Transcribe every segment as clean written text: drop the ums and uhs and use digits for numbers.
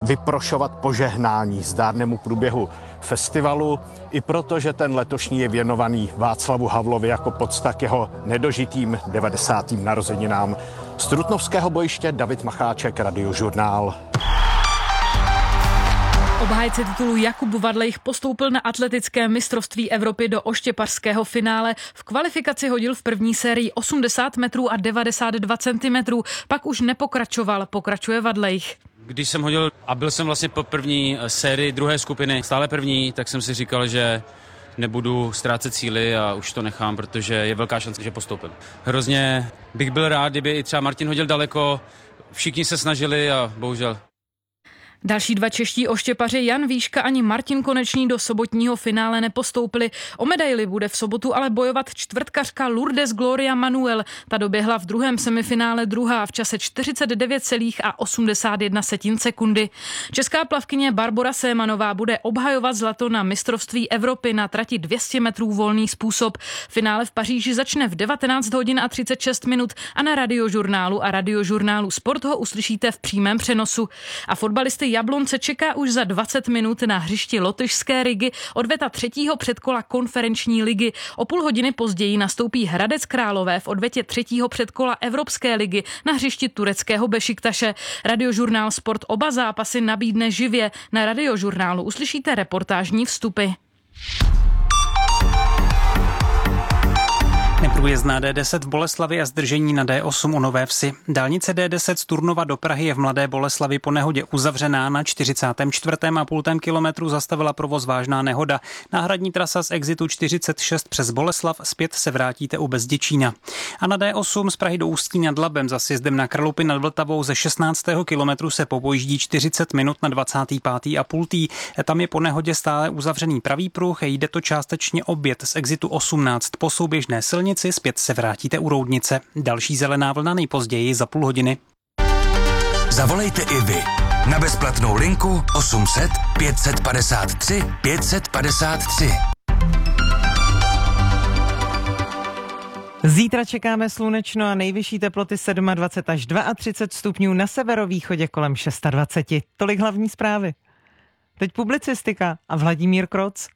vyprošovat požehnání zdárnému průběhu festivalu, i proto, že ten letošní je věnovaný Václavu Havlovi jako pocta k jeho nedožitým 90. narozeninám. Z Trutnovského bojiště David Macháček, Radiožurnál. Obhájce titulu Jakub Vadlejch postoupil na atletické mistrovství Evropy do oštěpařského finále. V kvalifikaci hodil v první sérii 80 metrů a 92 centimetrů, pak už nepokračoval, pokračuje Vadlejch. Když jsem hodil a byl jsem vlastně po první sérii druhé skupiny, stále první, tak jsem si říkal, že nebudu ztrácet síly a už to nechám, protože je velká šance, že postoupím. Hrozně bych byl rád, kdyby i třeba Martin hodil daleko, všichni se snažili a bohužel. Další dva čeští oštěpaři Jan Výška ani Martin Konečný do sobotního finále nepostoupili. O medaili bude v sobotu ale bojovat čtvrtkařka Lourdes Gloria Manuel. Ta doběhla v druhém semifinále druhá v čase 49,81 sekundy. Česká plavkyně Barbora Sémanová bude obhajovat zlato na mistrovství Evropy na trati 200 metrů volný způsob. Finále v Paříži začne v 19 hodin a 36 minut a na Radiožurnálu a Radiožurnálu Sport ho uslyšíte v přímém přenosu. A fotbalisty Jablonce čeká už za 20 minut na hřišti Lotyšské Rigy odveta třetího předkola konferenční ligy. O půl hodiny později nastoupí Hradec Králové v odvetě třetího předkola Evropské ligy na hřišti tureckého Bešiktaše. Radiožurnál Sport oba zápasy nabídne živě. Na Radiožurnálu uslyšíte reportážní vstupy. Neprůjezdná D10 v Boleslavi a zdržení na D8 u Nové Vsi. Dálnice D10 z Turnova do Prahy je v Mladé Boleslavi po nehodě uzavřená. Na 44,5 kilometru zastavila provoz vážná nehoda. Náhradní trasa z exitu 46 přes Boleslav, zpět se vrátíte u Bezděčína. A na D8 z Prahy do Ústí nad Labem za sjezdem na Kralupy nad Vltavou ze 16. kilometru se popojíždí 40 minut na 25,5. Tam je po nehodě stále uzavřený pravý pruh, jde to částečně obět z exitu 18 po souběžné silnici, zpět se vrátíte u Roudnice. Další zelená vlna nejpozději za půl hodiny. Zavolejte i vy na bezplatnou linku 800 553 553. Zítra čekáme slunečno a nejvyšší teploty 27 až 32 stupňů, na severovýchodě kolem 26. Tolik hlavní zprávy. Teď publicistika a Vladimír Kroc.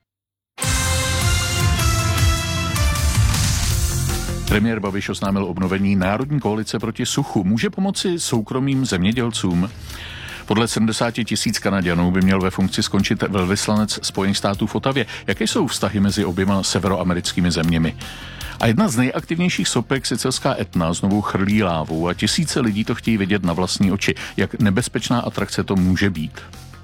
Premiér Babiš oznámil obnovení Národní koalice proti suchu. Může pomoci soukromým zemědělcům? Podle 70 000 Kanaďanů by měl ve funkci skončit velvyslanec Spojených států v Otavě. Jaké jsou vztahy mezi oběma severoamerickými zeměmi? A jedna z nejaktivnějších sopek, sicilská Etna, znovu chrlí lávou a tisíce lidí to chtějí vidět na vlastní oči. Jak nebezpečná atrakce to může být?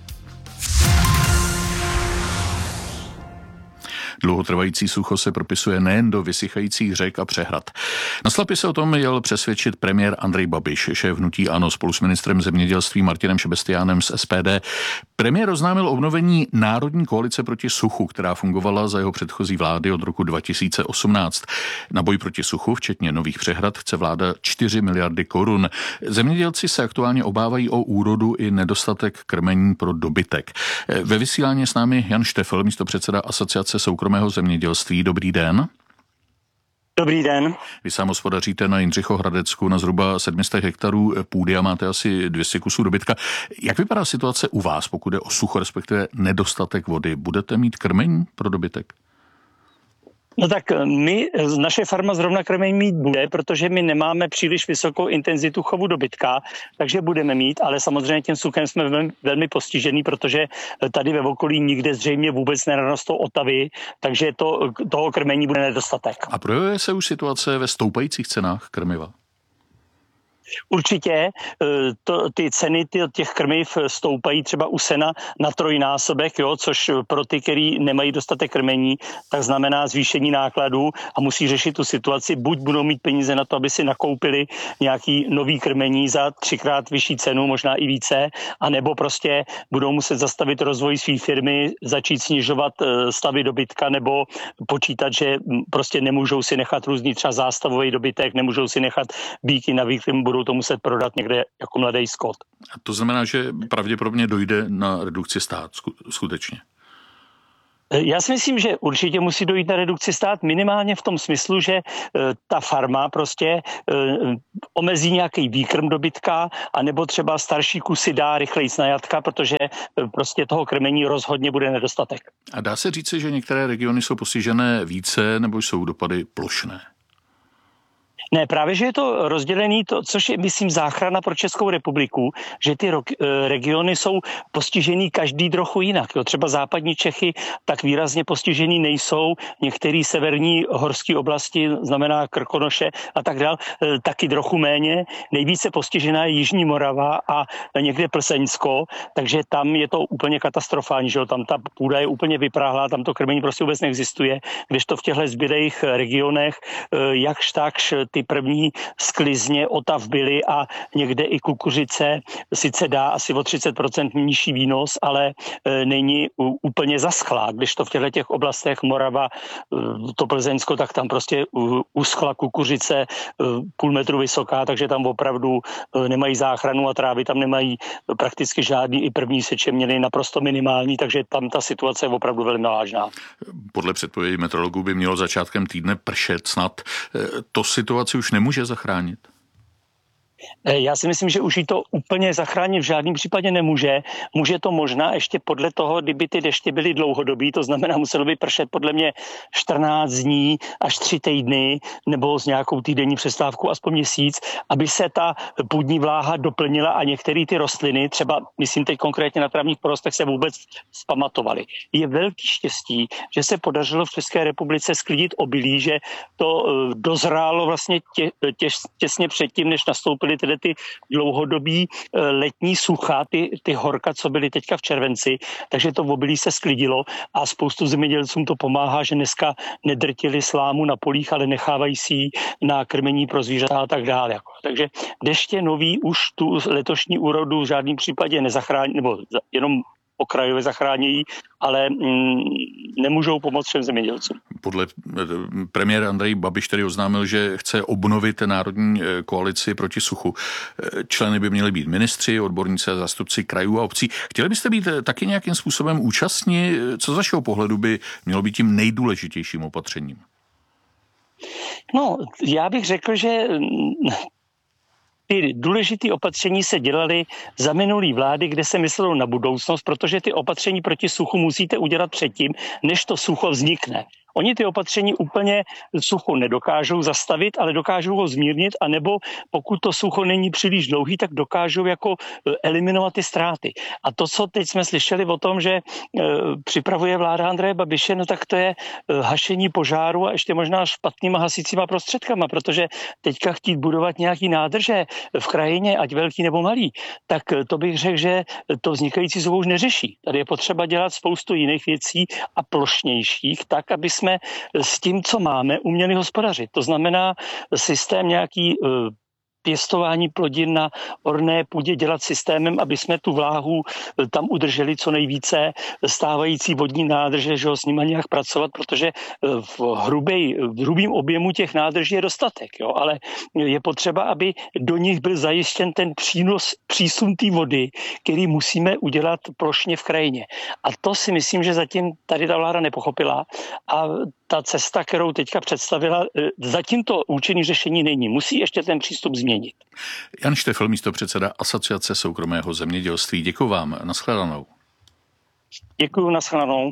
Dlouhotrvající sucho se propisuje nejen do vysychajících řek a přehrad. Na Slapy se o tom jel přesvědčit premiér Andrej Babiš, šéf hnutí ANO spolu s ministrem zemědělství Martinem Šebestiánem z SPD. Premiér oznámil obnovení Národní koalice proti suchu, která fungovala za jeho předchozí vlády od roku 2018. Na boj proti suchu, včetně nových přehrad, chce vláda 4 miliardy korun. Zemědělci se aktuálně obávají o úrodu i nedostatek krmení pro dobytek. Ve vysílání s námi Jan Štefel, místopředseda Asociace soukromého zemědělství. Dobrý den. Dobrý den. Vy sám hospodaříte na Jindřichohradecku na zhruba 700 hektarů půdy a máte asi 200 kusů dobytka. Jak vypadá situace u vás, pokud je o sucho, respektive nedostatek vody? Budete mít krmení pro dobytek? No tak naše farma zrovna krmení mít bude, protože my nemáme příliš vysokou intenzitu chovu dobytka, takže budeme mít, ale samozřejmě tím suchem jsme velmi postižený, protože tady ve okolí nikde zřejmě vůbec nerostou otavy, takže toho krmení bude nedostatek. A projevuje se už situace ve stoupajících cenách krmiva? Určitě ty ceny těch krmiv stoupají třeba u sena na trojnásobek, což pro ty, kteří nemají dostatek krmení, tak znamená zvýšení nákladů a musí řešit tu situaci. Buď budou mít peníze na to, aby si nakoupili nějaký nový krmení za 3x vyšší cenu, možná i více, anebo prostě budou muset zastavit rozvoj své firmy, začít snižovat stavy dobytka nebo počítat, že prostě nemůžou si nechat různý třeba zástavový dobytek, nemůžou si nechat býky na výkrm, budou to muset prodat někde jako mladý skot. A to znamená, že pravděpodobně dojde na redukci stát skutečně? Já si myslím, že určitě musí dojít na redukci stát minimálně v tom smyslu, že ta farma prostě omezí nějaký výkrm dobytka, anebo třeba starší kusy dá rychleji na jatka, protože prostě toho krmení rozhodně bude nedostatek. A dá se říci, že některé regiony jsou postižené více, nebo jsou dopady plošné? Ne, právě, že je to rozdělený, což je, myslím, záchrana pro Českou republiku, že ty regiony jsou postižený každý trochu jinak. Jo. Třeba západní Čechy tak výrazně postižený nejsou, některé severní horské oblasti, znamená Krkonoše a tak dál, taky trochu méně. Nejvíce postižená je Jižní Morava a někde Plzeňsko, takže tam je to úplně katastrofální, že jo. Tam ta půda je úplně vypráhlá, tam to krmení prostě vůbec neexistuje, kdežto v těchto zbylých regionech jakž takž ty první sklizně otav byly a někde i kukuřice sice dá asi o 30% nižší výnos, ale není úplně zaschlá. Když to v těchto oblastech Morava, to Plzeňsko, tak tam prostě uschla kukuřice půl metru vysoká, takže tam opravdu nemají záchranu a trávy tam nemají prakticky žádný, i první seče měly naprosto minimální, takže tam ta situace je opravdu velmi vážná. Podle předpovědi meteorologů by mělo začátkem týdne pršet snad. To situaci už nemůže zachránit? Já si myslím, že už jí to úplně zachránit v žádném případě nemůže. Může to možná ještě podle toho, kdyby ty deště byly dlouhodobý, to znamená, muselo by pršet podle mě 14 dní až 3 týdny, nebo s nějakou týdenní přestávkou aspoň měsíc, aby se ta půdní vláha doplnila a některé ty rostliny, třeba myslím teď konkrétně na travních porostech, se vůbec zpamatovaly. Je velký štěstí, že se podařilo v České republice sklidit obilí, že to dozrálo vlastně těsně předtím, než nastoupily tedy ty dlouhodobí letní sucha, ty horka, co byly teďka v červenci, takže to obilí se sklidilo a spoustu zemědělcům to pomáhá, že dneska nedrtili slámu na polích, ale nechávají si ji na krmení pro zvířata a tak dále. Takže deště nový už tu letošní úrodu v žádném případě nezachrání, nebo jenom okrajově zachránějí, ale nemůžou pomoct všem zemědělcům. Podle premiér Andrej Babiš tedy oznámil, že chce obnovit národní koalici proti suchu. Členy by měli být ministři, odborníci a zástupci krajů a obcí. Chtěli byste být taky nějakým způsobem účastní? Co z vašeho pohledu by mělo být tím nejdůležitějším opatřením? No, já bych řekl, že ty důležité opatření se dělaly za minulý vlády, kde se myslelo na budoucnost, protože ty opatření proti suchu musíte udělat předtím, než to sucho vznikne. Oni ty opatření úplně sucho nedokážou zastavit, ale dokážou ho zmírnit, anebo pokud to sucho není příliš dlouhý, tak dokážou jako eliminovat ty ztráty. A to, co teď jsme slyšeli o tom, že připravuje vláda Andreje Babiše, no tak to je hašení požáru a ještě možná špatnýma hasícíma prostředkama, protože teďka chtít budovat nějaký nádrže v krajině, ať velký nebo malý, tak to bych řekl, že to vznikající sucho už neřeší. Tady je potřeba dělat spoustu jiných věcí a plošnějších, tak, aby jsme s tím, co máme, uměli hospodařit. To znamená systém nějaký pěstování plodin na orné půdě dělat systémem, aby jsme tu vláhu tam udrželi co nejvíce, stávající vodní nádrže, že ho s nima nějak pracovat, protože v hrubým objemu těch nádrží je dostatek, jo? Ale je potřeba, aby do nich byl zajištěn ten přísun té vody, který musíme udělat plošně v krajině. A to si myslím, že zatím tady ta vláda nepochopila a ta cesta, kterou teďka představila, zatím to účinné řešení není. Musí ještě ten přístup změnit. Jan Štefel, místopředseda Asociace soukromého zemědělství. Děkuji vám. Naschledanou. Děkuji, naschledanou.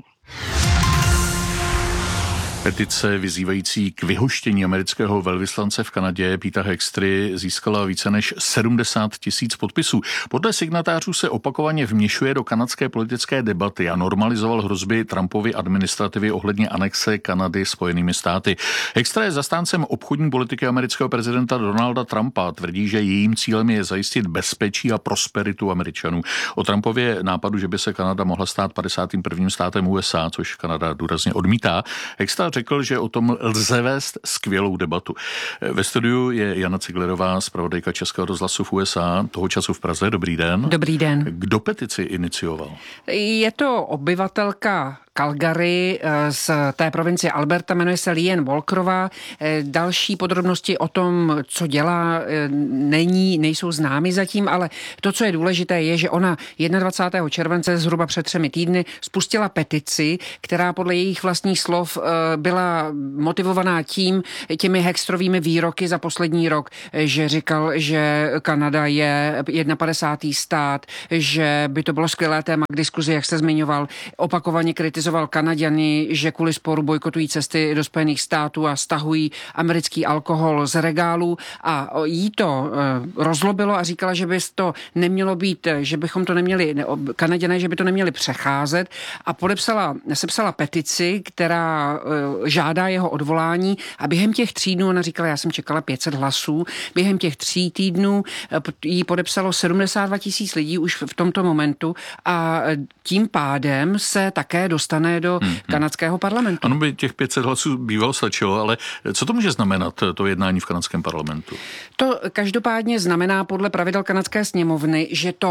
Petice vyzývající k vyhoštění amerického velvyslance v Kanadě Peta Hextry získala více než 70 000 podpisů. Podle signatářů se opakovaně vměšuje do kanadské politické debaty a normalizoval hrozby Trumpovy administrativy ohledně anexe Kanady Spojenými státy. Hextra je zastáncem obchodní politiky amerického prezidenta Donalda Trumpa. Tvrdí, že jejím cílem je zajistit bezpečí a prosperitu Američanů. O Trumpově nápadu, že by se Kanada mohla stát 51. státem USA, což Kanada důrazně odmítá, Hextra řekl, že o tom lze vést skvělou debatu. Ve studiu je Jana Ciglerová, zpravodajka Českého rozhlasu v USA, toho času v Praze. Dobrý den. Dobrý den. Kdo petici inicioval? Je to obyvatelka Calgary z té provincie Alberta, jmenuje se Leanne Walkerová. Další podrobnosti o tom, co dělá, nejsou známy zatím, ale to, co je důležité, je, že ona 21. července, zhruba před 3 týdny, spustila petici, která podle jejich vlastních slov byla motivovaná těmi Hextrovými výroky za poslední rok, že říkal, že Kanada je 51. stát, že by to bylo skvělé téma k diskuzi, jak jste zmiňoval. Opakovaně kritizoval Kanaďany, že kvůli sporu bojkotují cesty do Spojených států a stahují americký alkohol z regálů, a jí to rozlobilo a říkala, že by to nemělo být, že bychom to neměli, Kanaďané, že by to neměli přecházet, a sepsala petici, která žádá jeho odvolání, a během těch 3 dnů, ona říkala, já jsem čekala 500 hlasů, během těch 3 týdnů jí podepsalo 72 000 lidí už v tomto momentu, a tím pádem se také dostane do kanadského parlamentu. Ano, by těch 500 hlasů bývalo stačilo, ale co to může znamenat, to jednání v kanadském parlamentu? To každopádně znamená podle pravidel kanadské sněmovny,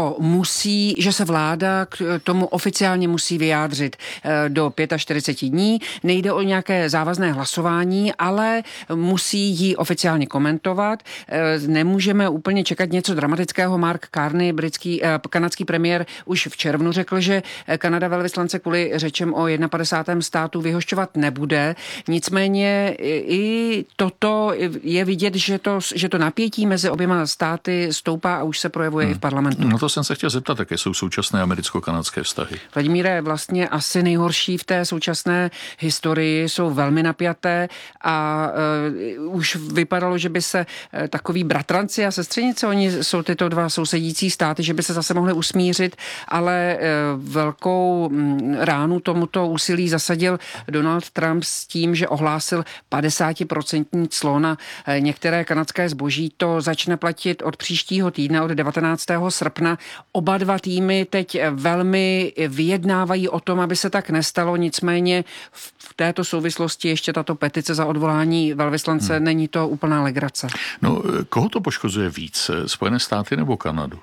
že se vláda k tomu oficiálně musí vyjádřit do 45 dní. Nejde o nějaké závazné hlasování, ale musí ji oficiálně komentovat. Nemůžeme úplně čekat něco dramatického. Mark Carney, kanadský premiér, už v červnu řekl, že Kanada velvyslance kvůli řečem o 51. státu vyhošťovat nebude. Nicméně i toto je vidět, že to napětí mezi oběma státy stoupá a už se projevuje i v parlamentu. No to jsem se chtěl zeptat, jaké jsou současné americko-kanadské vztahy. Vladimíre, vlastně asi nejhorší v té současné historii, jsou velmi napjaté a už vypadalo, že by se takový bratranci a sestřenice, oni jsou tyto dva sousedící státy, že by se zase mohli usmířit, ale velkou ránu tomuto úsilí zasadil Donald Trump s tím, že ohlásil 50% clo na některé kanadské zboží. To začne platit od příštího týdne, od 19. srpna. Oba dva týmy teď velmi vyjednávají o tom, aby se tak nestalo, nicméně v této souvislosti ještě tato petice za odvolání velvyslance není to úplná legrace. No, koho to poškozuje víc? Spojené státy nebo Kanadu?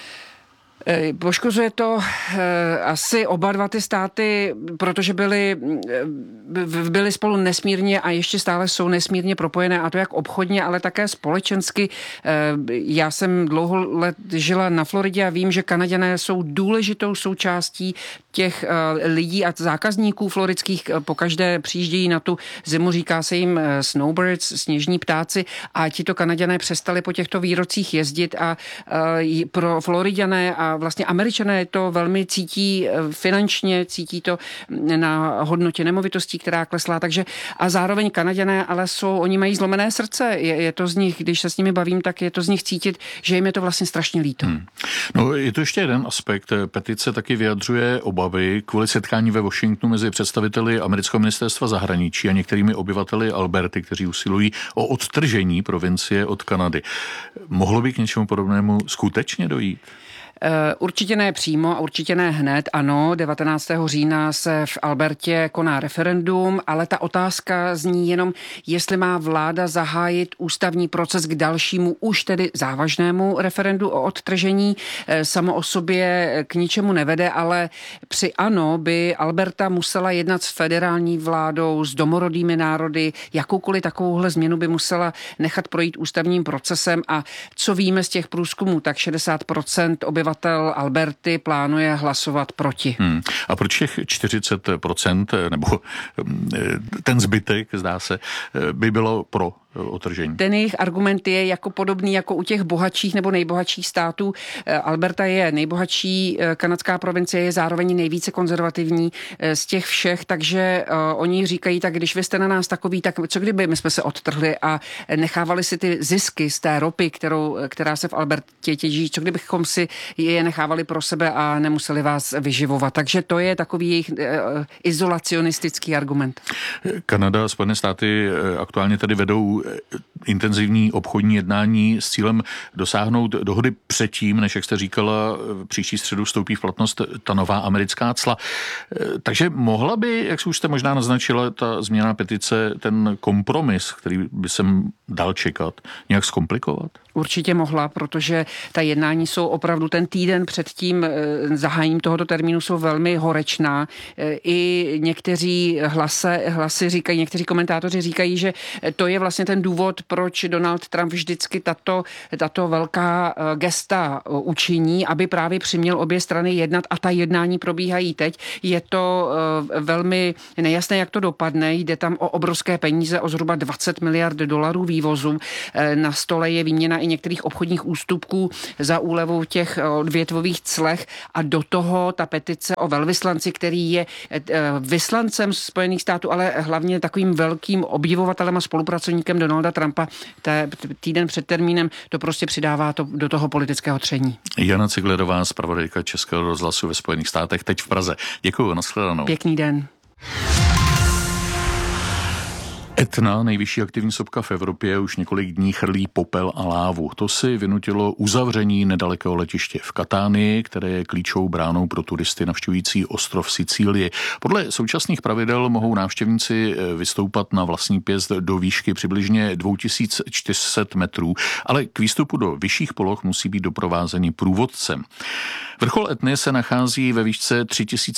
Poškozuje to asi oba dva ty státy, protože byly spolu nesmírně a ještě stále jsou nesmírně propojené, a to jak obchodně, ale také společensky. Já jsem dlouho let žila na Floridě a vím, že Kanaďané jsou důležitou součástí těch lidí a zákazníků floridských. Pokaždé přijíždějí na tu zimu, říká se jim snowbirds, sněžní ptáci, a tito Kanaďané přestali po těchto výrocích jezdit, a pro Floriďané a vlastně Američané to velmi cítí finančně, cítí to na hodnotě nemovitostí, která klesla, takže a zároveň Kanaďané, ale oni mají zlomené srdce, je to z nich, když se s nimi bavím, tak je to z nich cítit, že jim je to vlastně strašně líto. No, je to ještě jeden aspekt. Petice taky vyjadřuje obavy kvůli setkání ve Washingtonu mezi představiteli amerického ministerstva zahraničí a některými obyvateli Alberty, kteří usilují o odtržení provincie od Kanady. Mohlo by k něčemu podobnému skutečně dojít? Určitě ne přímo a určitě ne hned. Ano, 19. října se v Albertě koná referendum, ale ta otázka zní jenom, jestli má vláda zahájit ústavní proces k dalšímu, už tedy závažnému referendu o odtržení. Samo o sobě k ničemu nevede, ale při ano by Alberta musela jednat s federální vládou, s domorodými národy, jakoukoliv takovouhle změnu by musela nechat projít ústavním procesem, a co víme z těch průzkumů, tak 60% obyvatel Alberty plánuje hlasovat proti. A proč těch 40%, nebo ten zbytek, zdá se, by bylo pro odtržení? Ten jejich argument je jako podobný jako u těch bohatších nebo nejbohatších států. Alberta je nejbohatší kanadská provincie, je zároveň nejvíce konzervativní z těch všech, takže oni říkají, tak když vy jste na nás takový, tak co kdyby my jsme se odtrhli a nechávali si ty zisky z té ropy, která se v Albertě těží, co kdybychom si je nechávali pro sebe a nemuseli vás vyživovat. Takže to je takový jejich izolacionistický argument. Kanada a Spojené státy aktuálně tady vedou intenzivní obchodní jednání s cílem dosáhnout dohody předtím, než, jak jste říkala, příští středu vstoupí v platnost ta nová americká cla. Takže mohla by, jak už jste možná naznačila, ta změna petice, ten kompromis, který by se dal čekat, nějak zkomplikovat? Určitě mohla, protože ta jednání jsou opravdu ten týden před tím zahájením tohoto termínu jsou velmi horečná. I někteří hlasy říkají, někteří komentátoři říkají, že to je vlastně ten důvod, proč Donald Trump vždycky tato velká gesta učiní, aby právě přiměl obě strany jednat a ta jednání probíhají teď. Je to velmi nejasné, jak to dopadne. Jde tam o obrovské peníze, o zhruba 20 miliard dolarů vývozu. Na stole je výměna i některých obchodních ústupků za úlevu těch odvětvových clech a do toho ta petice o velvyslanci, který je vyslancem Spojených států, ale hlavně takovým velkým obdivovatelem a spolupracovníkem Donalda Trumpa. Týden před termínem to prostě přidává do toho politického tření. Jana Ciglerová, zpravodajka Českého rozhlasu ve Spojených státech, teď v Praze. Děkuju, nashledanou. Pěkný den. Etna, nejvyšší aktivní sopka v Evropě, už několik dní chrlí popel a lávu. To si vynutilo uzavření nedalekého letiště v Katánii, které je klíčovou bránou pro turisty navštěvující ostrov Sicílie. Podle současných pravidel mohou návštěvníci vystoupat na vlastní pěst do výšky přibližně 2400 metrů, ale k výstupu do vyšších poloh musí být doprovázeni průvodcem. Vrchol Etny se nachází ve výšce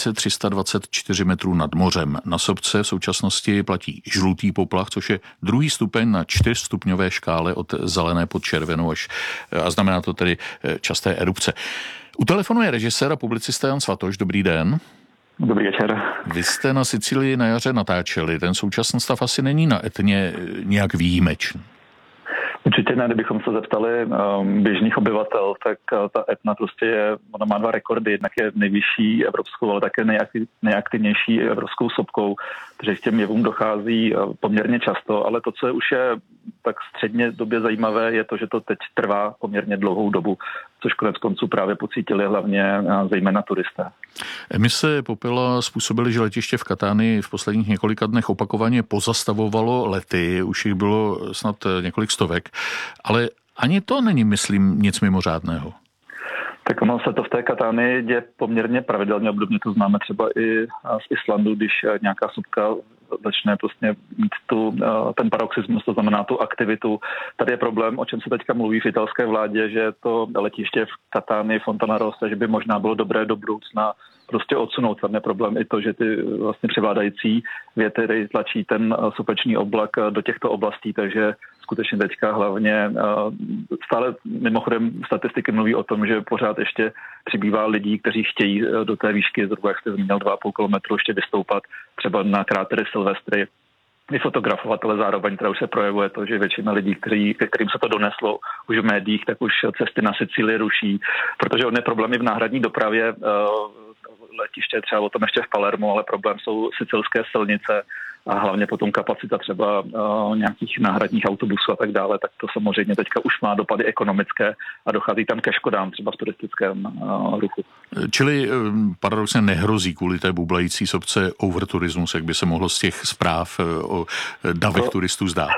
3324 metrů nad mořem. Na sopce v současnosti platí žlutý poplach, což je druhý stupeň na 4stupňové škále od zelené pod červenou a znamená to tedy časté erupce. U telefonu je režisér a publicista Jan Svatoš. Dobrý den. Dobrý večer. Vy jste na Sicílii na jaře natáčeli. Ten současný stav asi není na Etně nějak výjimečný. Určitě ne, kdybychom se zeptali běžných obyvatel, tak ta Etna prostě ona má dva rekordy. Jednak je nejvyšší evropskou, ale také nejaktivnější evropskou sopkou, takže k těm jevům dochází poměrně často, ale to, co je už je tak středně době zajímavé, je to, že to teď trvá poměrně dlouhou dobu, což konec konců právě pocítili hlavně zejména turisté. Emise popela způsobily, že letiště v Katánii v posledních několika dnech opakovaně pozastavovalo lety, už jich bylo snad několik stovek, ale ani to není, myslím, nic mimořádného. Tak ono se to v té Katánii děje poměrně pravidelně, obdobně to známe třeba i z Islandu, když nějaká sopka začne prostě mít ten paroxysmus, to znamená tu aktivitu. Tady je problém, o čem se teďka mluví v italské vládě, že to letiště v Katánii Fontanarossa, že by možná bylo dobré do budoucna prostě odsunout. Tam je problém i to, že ty vlastně převládající větry tlačí ten sopečný oblak do těchto oblastí, takže skutečně teďka hlavně stále mimochodem statistiky mluví o tom, že pořád ještě přibývá lidí, kteří chtějí do té výšky, zhruba jak jste zmínil, 2,5 kilometru ještě vystoupat, třeba na krátery Silvestry, vyfotografovat, ale zároveň teda už se projevuje to, že většina lidí, kterým se to doneslo už v médiích, tak už cesty na Sicílii ruší, protože on je problém i v náhradní dopravě, letiště třeba o tom ještě v Palermu, ale problém jsou sicilské silnice a hlavně potom kapacita třeba nějakých náhradních autobusů a tak dále, tak to samozřejmě teďka už má dopady ekonomické a dochází tam ke škodám třeba v turistickém ruchu. Čili paradoxně nehrozí kvůli té bublající sopce overturismus, jak by se mohlo z těch zpráv o davech turistů zdát?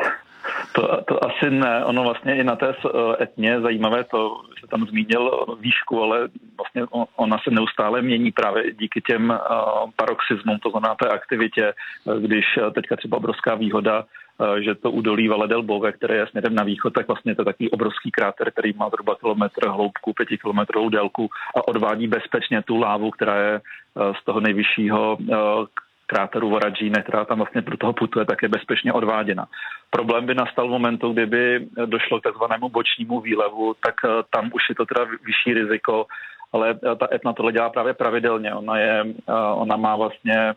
To asi ne. Ono vlastně i na té Etně zajímavé to, že tam zmínil výšku, ale vlastně ona se neustále mění právě díky těm paroxysmům, to znamená té aktivitě, když teďka třeba obrovská výhoda, že to údolí Valle del Bove, které je směrem na východ, tak vlastně to je takový obrovský kráter, který má zhruba kilometr hloubku, 5kilometrovou délku a odvádí bezpečně tu lávu, která je z toho nejvyššího kráteru Voragine, která tam vlastně pro toho putuje, tak je bezpečně odváděna. Problém by nastal v momentu, kdyby došlo k takzvanému bočnímu výlevu, tak tam už je to teda vyšší riziko, ale ta Etna tohle dělá právě pravidelně. Ona má vlastně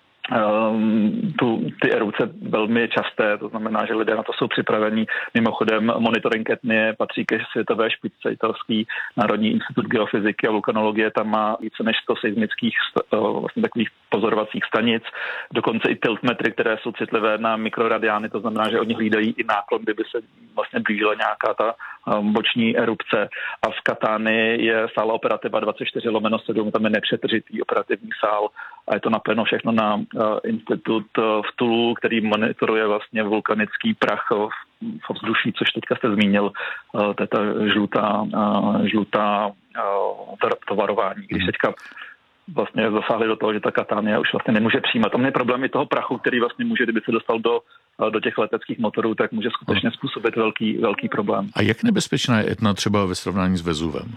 ty erupce velmi časté, to znamená, že lidé na to jsou připraveni. Mimochodem monitoring Etny patří ke světové špičce, italský Národní institut geofyziky a vulkanologie, tam má více než 100 seismických vlastně takových pozorovacích stanic, dokonce i tiltmetry, které jsou citlivé na mikroradiány, to znamená, že oni hlídají i náklon, kdyby se vlastně blížila nějaká ta boční erupce. A v Katánii je sála operativa 24/7, tam je nepřetržitý operativní sál a je to napojeno všechno na institut v Tulu, který monitoruje vlastně vulkanický prach v ovzduší, což teďka jste zmínil, to je ta žlutá to varování. Když teďka vlastně zasáhli do toho, že ta Catania už vlastně nemůže přijímat. Tam je problém i toho prachu, který vlastně může, kdyby se dostal do těch leteckých motorů, tak může skutečně způsobit velký problém. A jak nebezpečná je Etna třeba ve srovnání s Vezuvem?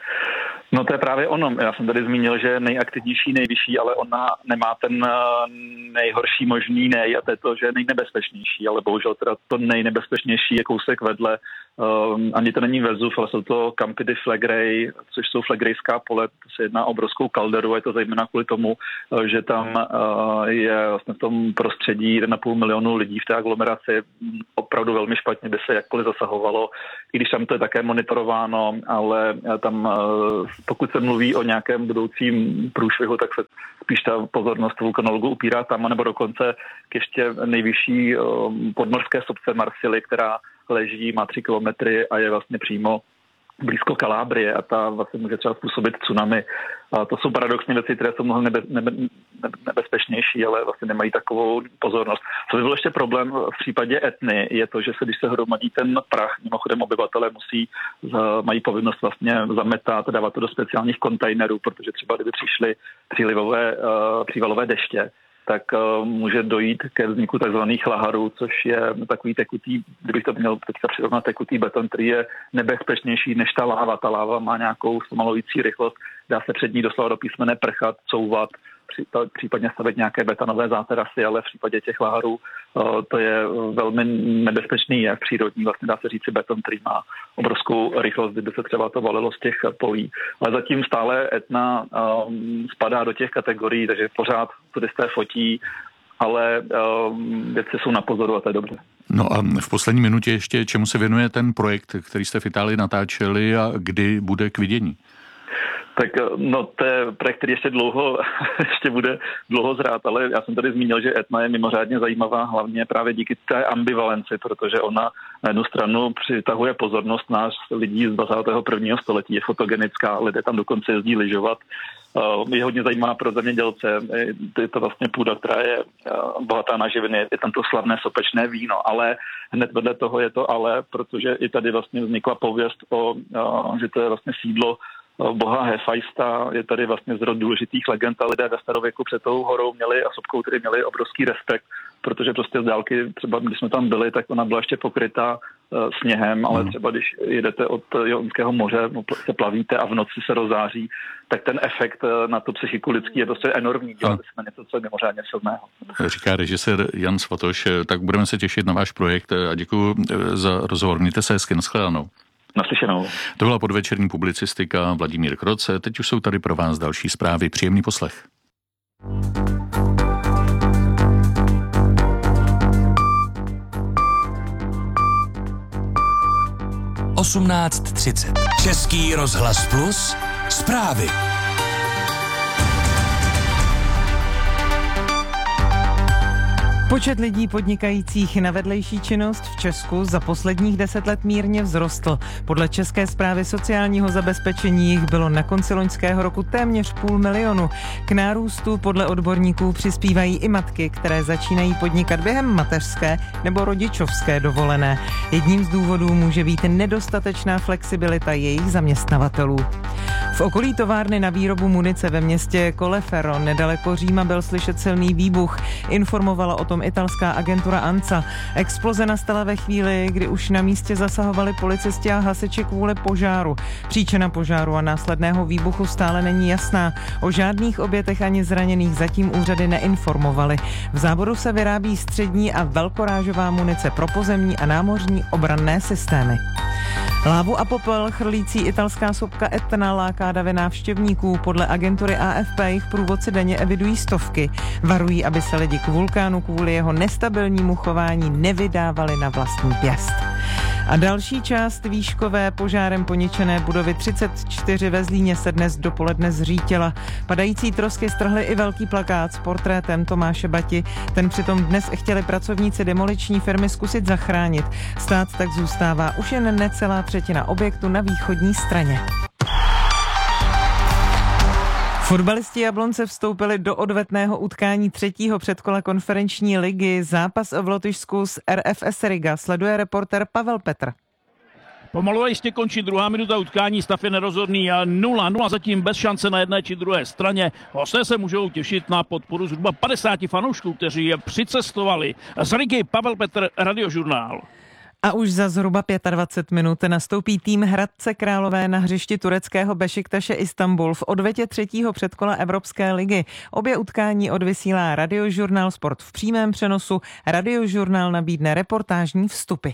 No to je právě ono. Já jsem tady zmínil, že je nejaktivnější, nejvyšší, ale ona nemá ten nejhorší možný a to je to, že je nejnebezpečnější, ale bohužel teda to nejnebezpečnější je kousek vedle. Ani to není Vezuv, ale jsou to Campi di Flegrei, což jsou flegrejská pole, to se jedná o obrovskou kalderu, a je to zejména kvůli tomu, že tam je vlastně v tom prostředí 1,5 milionu lidí v té aglomeraci. Opravdu velmi špatně by se jakkoliv zasahovalo, i když tam to je také monitorováno, ale tam pokud se mluví o nějakém budoucím průšvihu, tak se spíš ta pozornost vulkanologů upírá tam, nebo dokonce k ještě nejvyšší podmořské sopce Marsily, která leží, má 3 kilometry a je vlastně přímo blízko Kalábrie a ta vlastně může třeba způsobit tsunami. A to jsou paradoxní věci, které jsou mnohem nebezpečnější, ale vlastně nemají takovou pozornost. Co by byl ještě problém v případě Etny, je to, že když se hromadí ten prach, mimochodem obyvatele mají povinnost vlastně zametat, dávat to do speciálních kontejnerů, protože třeba kdyby přišly přívalové deště, tak může dojít ke vzniku takzvaných laharů, což je takový tekutý, kdybych to měl teďka přirovnat, tekutý beton, který je nebezpečnější než ta láva. Ta láva má nějakou zpomalující rychlost, dá se před ní doslova do písmene prchat, couvat, případně stavit nějaké betonové záterasy, ale v případě těch laharů to je velmi nebezpečný jev přírodní, vlastně dá se říci beton, který má obrovskou rychlost, kdyby se třeba to valilo z těch polí. Ale zatím stále Etna spadá do těch kategorií, takže pořád turisté fotí, ale věci jsou na pozoru a to je dobře. No a v poslední minutě ještě, čemu se věnuje ten projekt, který jste v Itálii natáčeli a kdy bude k vidění? Tak no, to je projekt, který ještě bude dlouho zrát, ale já jsem tady zmínil, že Etna je mimořádně zajímavá hlavně právě díky té ambivalenci, protože ona na jednu stranu přitahuje pozornost nás lidí z 21. století, je fotogenická, lidé tam dokonce jezdí lyžovat. Je hodně zajímavá pro zemědělce, je to vlastně půda, která je bohatá na živiny, je tam to slavné sopečné víno, ale hned vedle toho je to ale, protože i tady vlastně vznikla pověst že to je vlastně sídlo boha Hefajsta, je tady vlastně zrod důležitých legend a lidé ve starověku před tou horou a sopkou tedy měli obrovský respekt, protože prostě z dálky, třeba když jsme tam byli, tak ona byla ještě pokrytá sněhem, ale třeba když jedete od Jonského moře, se plavíte a v noci se rozáří, tak ten efekt na tu psychiku lidský je prostě enormní. Děláte se na něco, co je mimořádně silného. Říká režisér Jan Svatoš, tak budeme se těšit na váš projekt a děkuji za rozhovor. Mějte se hezky, nashledanou. Naslyšenou. To byla podvečerní publicistika Vladimír Kroce. Teď už jsou tady pro vás další zprávy. Příjemný poslech. (18:30) Český rozhlas Plus. Zprávy. Počet lidí podnikajících na vedlejší činnost v Česku za posledních 10 let mírně vzrostl. Podle České správy sociálního zabezpečení jich bylo na konci loňského roku téměř 500 000. K nárůstu podle odborníků přispívají i matky, které začínají podnikat během mateřské nebo rodičovské dovolené. Jedním z důvodů může být nedostatečná flexibilita jejich zaměstnavatelů. V okolí továrny na výrobu munice ve městě Colleferro nedaleko Říma byl slyšet silný výbuch. Informovala o tom italská agentura ANSA. Exploze nastala ve chvíli, kdy už na místě zasahovali policisti a hasiči kvůli požáru. Příčina požáru a následného výbuchu stále není jasná. O žádných obětech ani zraněných zatím úřady neinformovaly. V záboru se vyrábí střední a velkorážová munice pro pozemní a námořní obranné systémy. Lávu a popel chrlící italská sopka Etna láká davy návštěvníků. Podle agentury AFP jich průvodci denně evidují stovky. Varují, aby se lidi k vulkánu kvůli jeho nestabilnímu chování nevydávali na vlastní pěst. A další část výškové požárem poničené budovy 34 ve Zlíně se dnes dopoledne zřítila. Padající trosky strhly i velký plakát s portrétem Tomáše Bati. Ten přitom dnes chtěli pracovníci demoliční firmy zkusit zachránit. Stát tak zůstává už jen necelá třetina objektu na východní straně. Fotbalisti Jablonce vstoupili do odvetného utkání 3. předkola konferenční ligy. Zápas v Lotyšsku s RFS Riga sleduje reportér Pavel Petr. Pomalu a jistě končí druhá minuta utkání, stav je nerozhodný 0-0, zatím bez šance na jedné či druhé straně. Hosté se můžou těšit na podporu zhruba 50 fanoušků, kteří je přicestovali. Z Rigy Pavel Petr, Radiožurnál. A už za zhruba 25 minut nastoupí tým Hradce Králové na hřišti tureckého Bešiktaše Istanbul v odvetě třetího předkola Evropské ligy. Obě utkání odvysílá Radiožurnál Sport v přímém přenosu. Radiožurnál nabídne reportážní vstupy.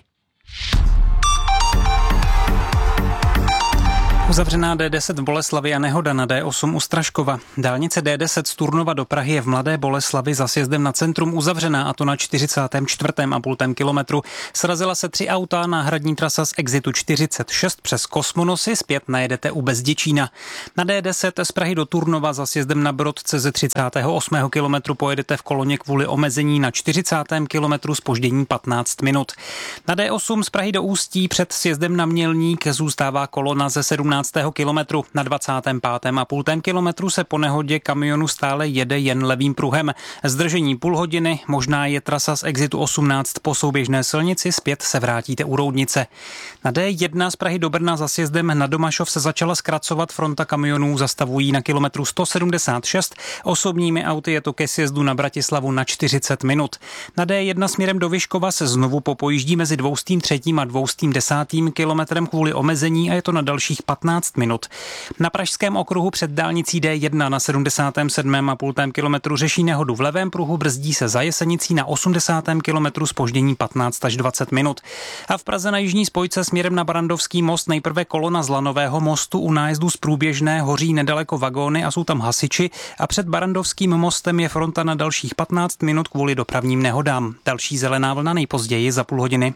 Uzavřená D10 v Boleslavi a nehoda na D8 u Straškova. Dálnice D10 z Turnova do Prahy je v Mladé Boleslavi za sjezdem na centrum uzavřená, a to na 44,5 kilometru. Srazila se 3 auta, náhradní trasa z exitu 46 přes Kosmonosy, zpět najedete u Bezděčína. Na D10 z Prahy do Turnova za sjezdem na Brodce ze 38. kilometru pojedete v koloně kvůli omezení na 40. kilometru zpoždění 15 minut. Na D8 z Prahy do Ústí před sjezdem na Mělník zůstává kolona ze 17. kilometru. Na 25,5 kilometru se po nehodě kamionu stále jede jen levým pruhem. Zdržení půl hodiny, možná je trasa z exitu 18 po souběžné silnici, zpět se vrátíte u Roudnice. Na D1 z Prahy do Brna za sjezdem na Domašov se začala zkracovat, fronta kamionů zastavují na kilometru 176, osobními auty je to ke sjezdu na Bratislavu na 40 minut. Na D1 směrem do Vyškova se znovu popojíždí mezi 203. a 210. kilometrem kvůli omezení a je to na dalších 15 minut. Na Pražském okruhu před dálnicí D1 na 77,5 kilometru řeší nehodu v levém pruhu, brzdí se za Jesenicí na 80. kilometru zpoždění 15 až 20 minut. A v Praze na jižní spojce směrem na Barandovský most nejprve kolona z Lanového mostu u nájezdu z Průběžné, hoří nedaleko vagóny a jsou tam hasiči a před Barandovským mostem je fronta na dalších 15 minut kvůli dopravním nehodám. Další zelená vlna nejpozději za půl hodiny.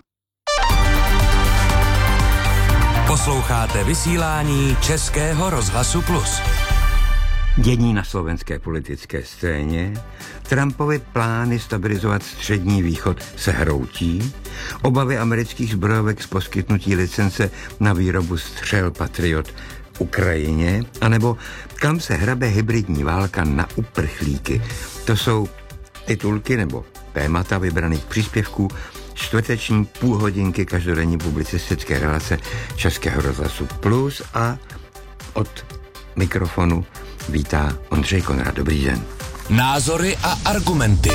Posloucháte vysílání Českého rozhlasu Plus. Dění na slovenské politické scéně, Trumpovy plány stabilizovat střední východ se hroutí, obavy amerických zbrojovek z poskytnutí licence na výrobu střel Patriot Ukrajině, anebo kam se hrabe hybridní válka na uprchlíky. To jsou titulky nebo témata vybraných příspěvků čtvrteční půlhodinky každodenní publicistické relace Českého rozhlasu Plus a od mikrofonu vítá Ondřej Konrad. Dobrý den. Názory a argumenty.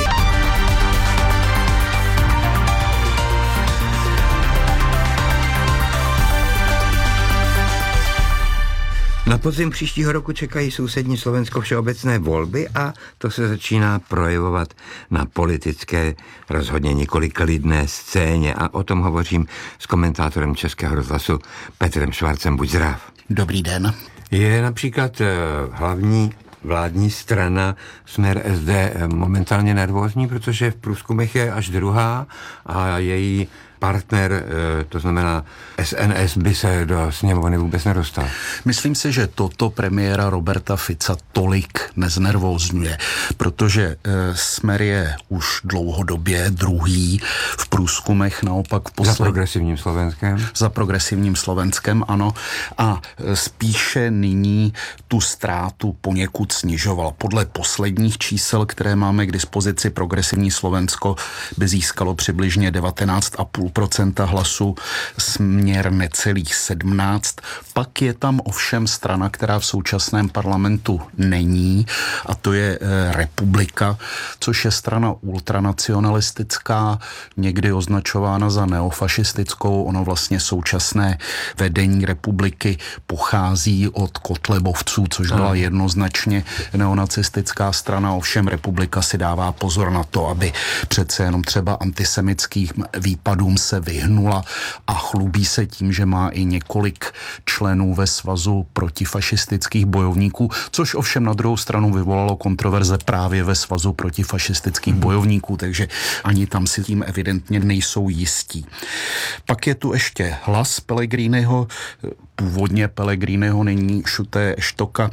Na podzim příštího roku čekají sousední Slovensko všeobecné volby a to se začíná projevovat na politické, rozhodně nikoli klidné scéně a o tom hovořím s komentátorem Českého rozhlasu Petrem Švarcem. Buď zdrav. Dobrý den. Je například hlavní vládní strana Smer SD momentálně nervózní, protože v průzkumech je až druhá a její partner, to znamená SNS, by se do sněmovny vůbec nedostal. Myslím si, že toto premiéra Roberta Fica tolik neznervózňuje, protože Smer je už dlouhodobě druhý v průzkumech, naopak Za progresivním Slovenskem? Za progresivním Slovenskem, ano. A spíše nyní tu ztrátu poněkud snižoval. Podle posledních čísel, které máme k dispozici, progresivní Slovensko by získalo přibližně 19,5% hlasu, Směr necelých 17. Pak je tam ovšem strana, která v současném parlamentu není, a to je Republika, což je strana ultranacionalistická, někdy označována za neofašistickou. Ono vlastně současné vedení Republiky pochází od kotlebovců, což byla jednoznačně neonacistická strana. Ovšem Republika si dává pozor na to, aby přece jenom třeba antisemických výpadům se vyhnula a chlubí se tím, že má i několik členů ve svazu protifašistických bojovníků, což ovšem na druhou stranu vyvolalo kontroverze právě ve svazu protifašistických bojovníků, takže ani tam si tím evidentně nejsou jistí. Pak je tu ještě Hlas Pellegriniho, původně Pellegriniho, nyní Šuté Štoka,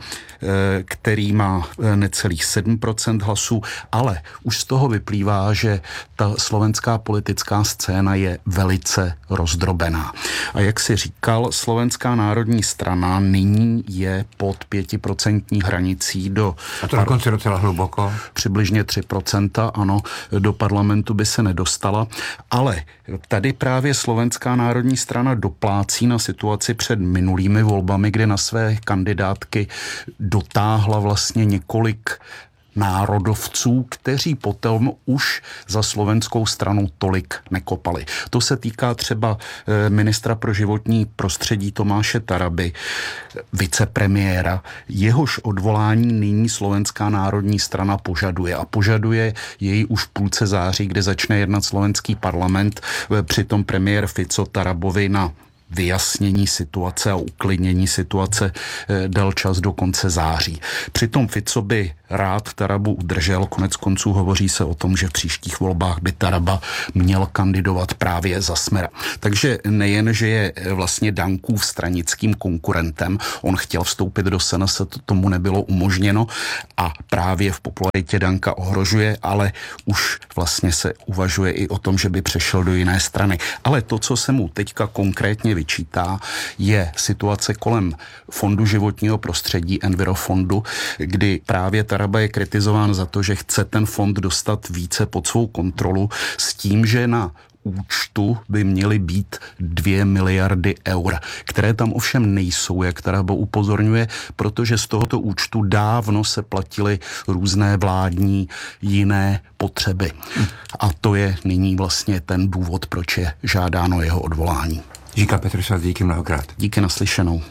který má necelých 7% hlasů, ale už z toho vyplývá, že ta slovenská politická scéna je je velice rozdrobená. A jak si říkal, Slovenská národní strana nyní je pod 5% hranicí do... A to dokonce docela hluboko. Přibližně 3%, ano, do parlamentu by se nedostala, ale tady právě Slovenská národní strana doplácí na situaci před minulými volbami, kde na své kandidátky dotáhla vlastně několik národovců, kteří potom už za slovenskou stranu tolik nekopali. To se týká třeba ministra pro životní prostředí Tomáše Taraby, vicepremiéra. Jehož odvolání nyní Slovenská národní strana požaduje a požaduje jej už v půlce září, kde začne jednat slovenský parlament. Přitom premiér Fico Tarabovi na vyjasnění situace a uklidnění situace dal čas do konce září. Přitom Fico by rád Tarabu udržel, konec konců hovoří se o tom, že v příštích volbách by Taraba měl kandidovat právě za Smer. Takže nejen, že je vlastně Dankův stranickým konkurentem, on chtěl vstoupit do SNS, tomu nebylo umožněno a právě v popularitě Danka ohrožuje, ale už vlastně se uvažuje i o tom, že by přešel do jiné strany. Ale to, co se mu teďka konkrétně vyčítá, je situace kolem Fondu životního prostředí, Envirofondu, kdy právě Taraba je kritizován za to, že chce ten fond dostat více pod svou kontrolu s tím, že na účtu by měly být 2 miliardy eur, které tam ovšem nejsou, jak Taraba upozorňuje, protože z tohoto účtu dávno se platily různé vládní jiné potřeby. A to je nyní vlastně ten důvod, proč je žádáno jeho odvolání. Říká Petr Svaz, díky mnohokrát. Díky, naslyšenou.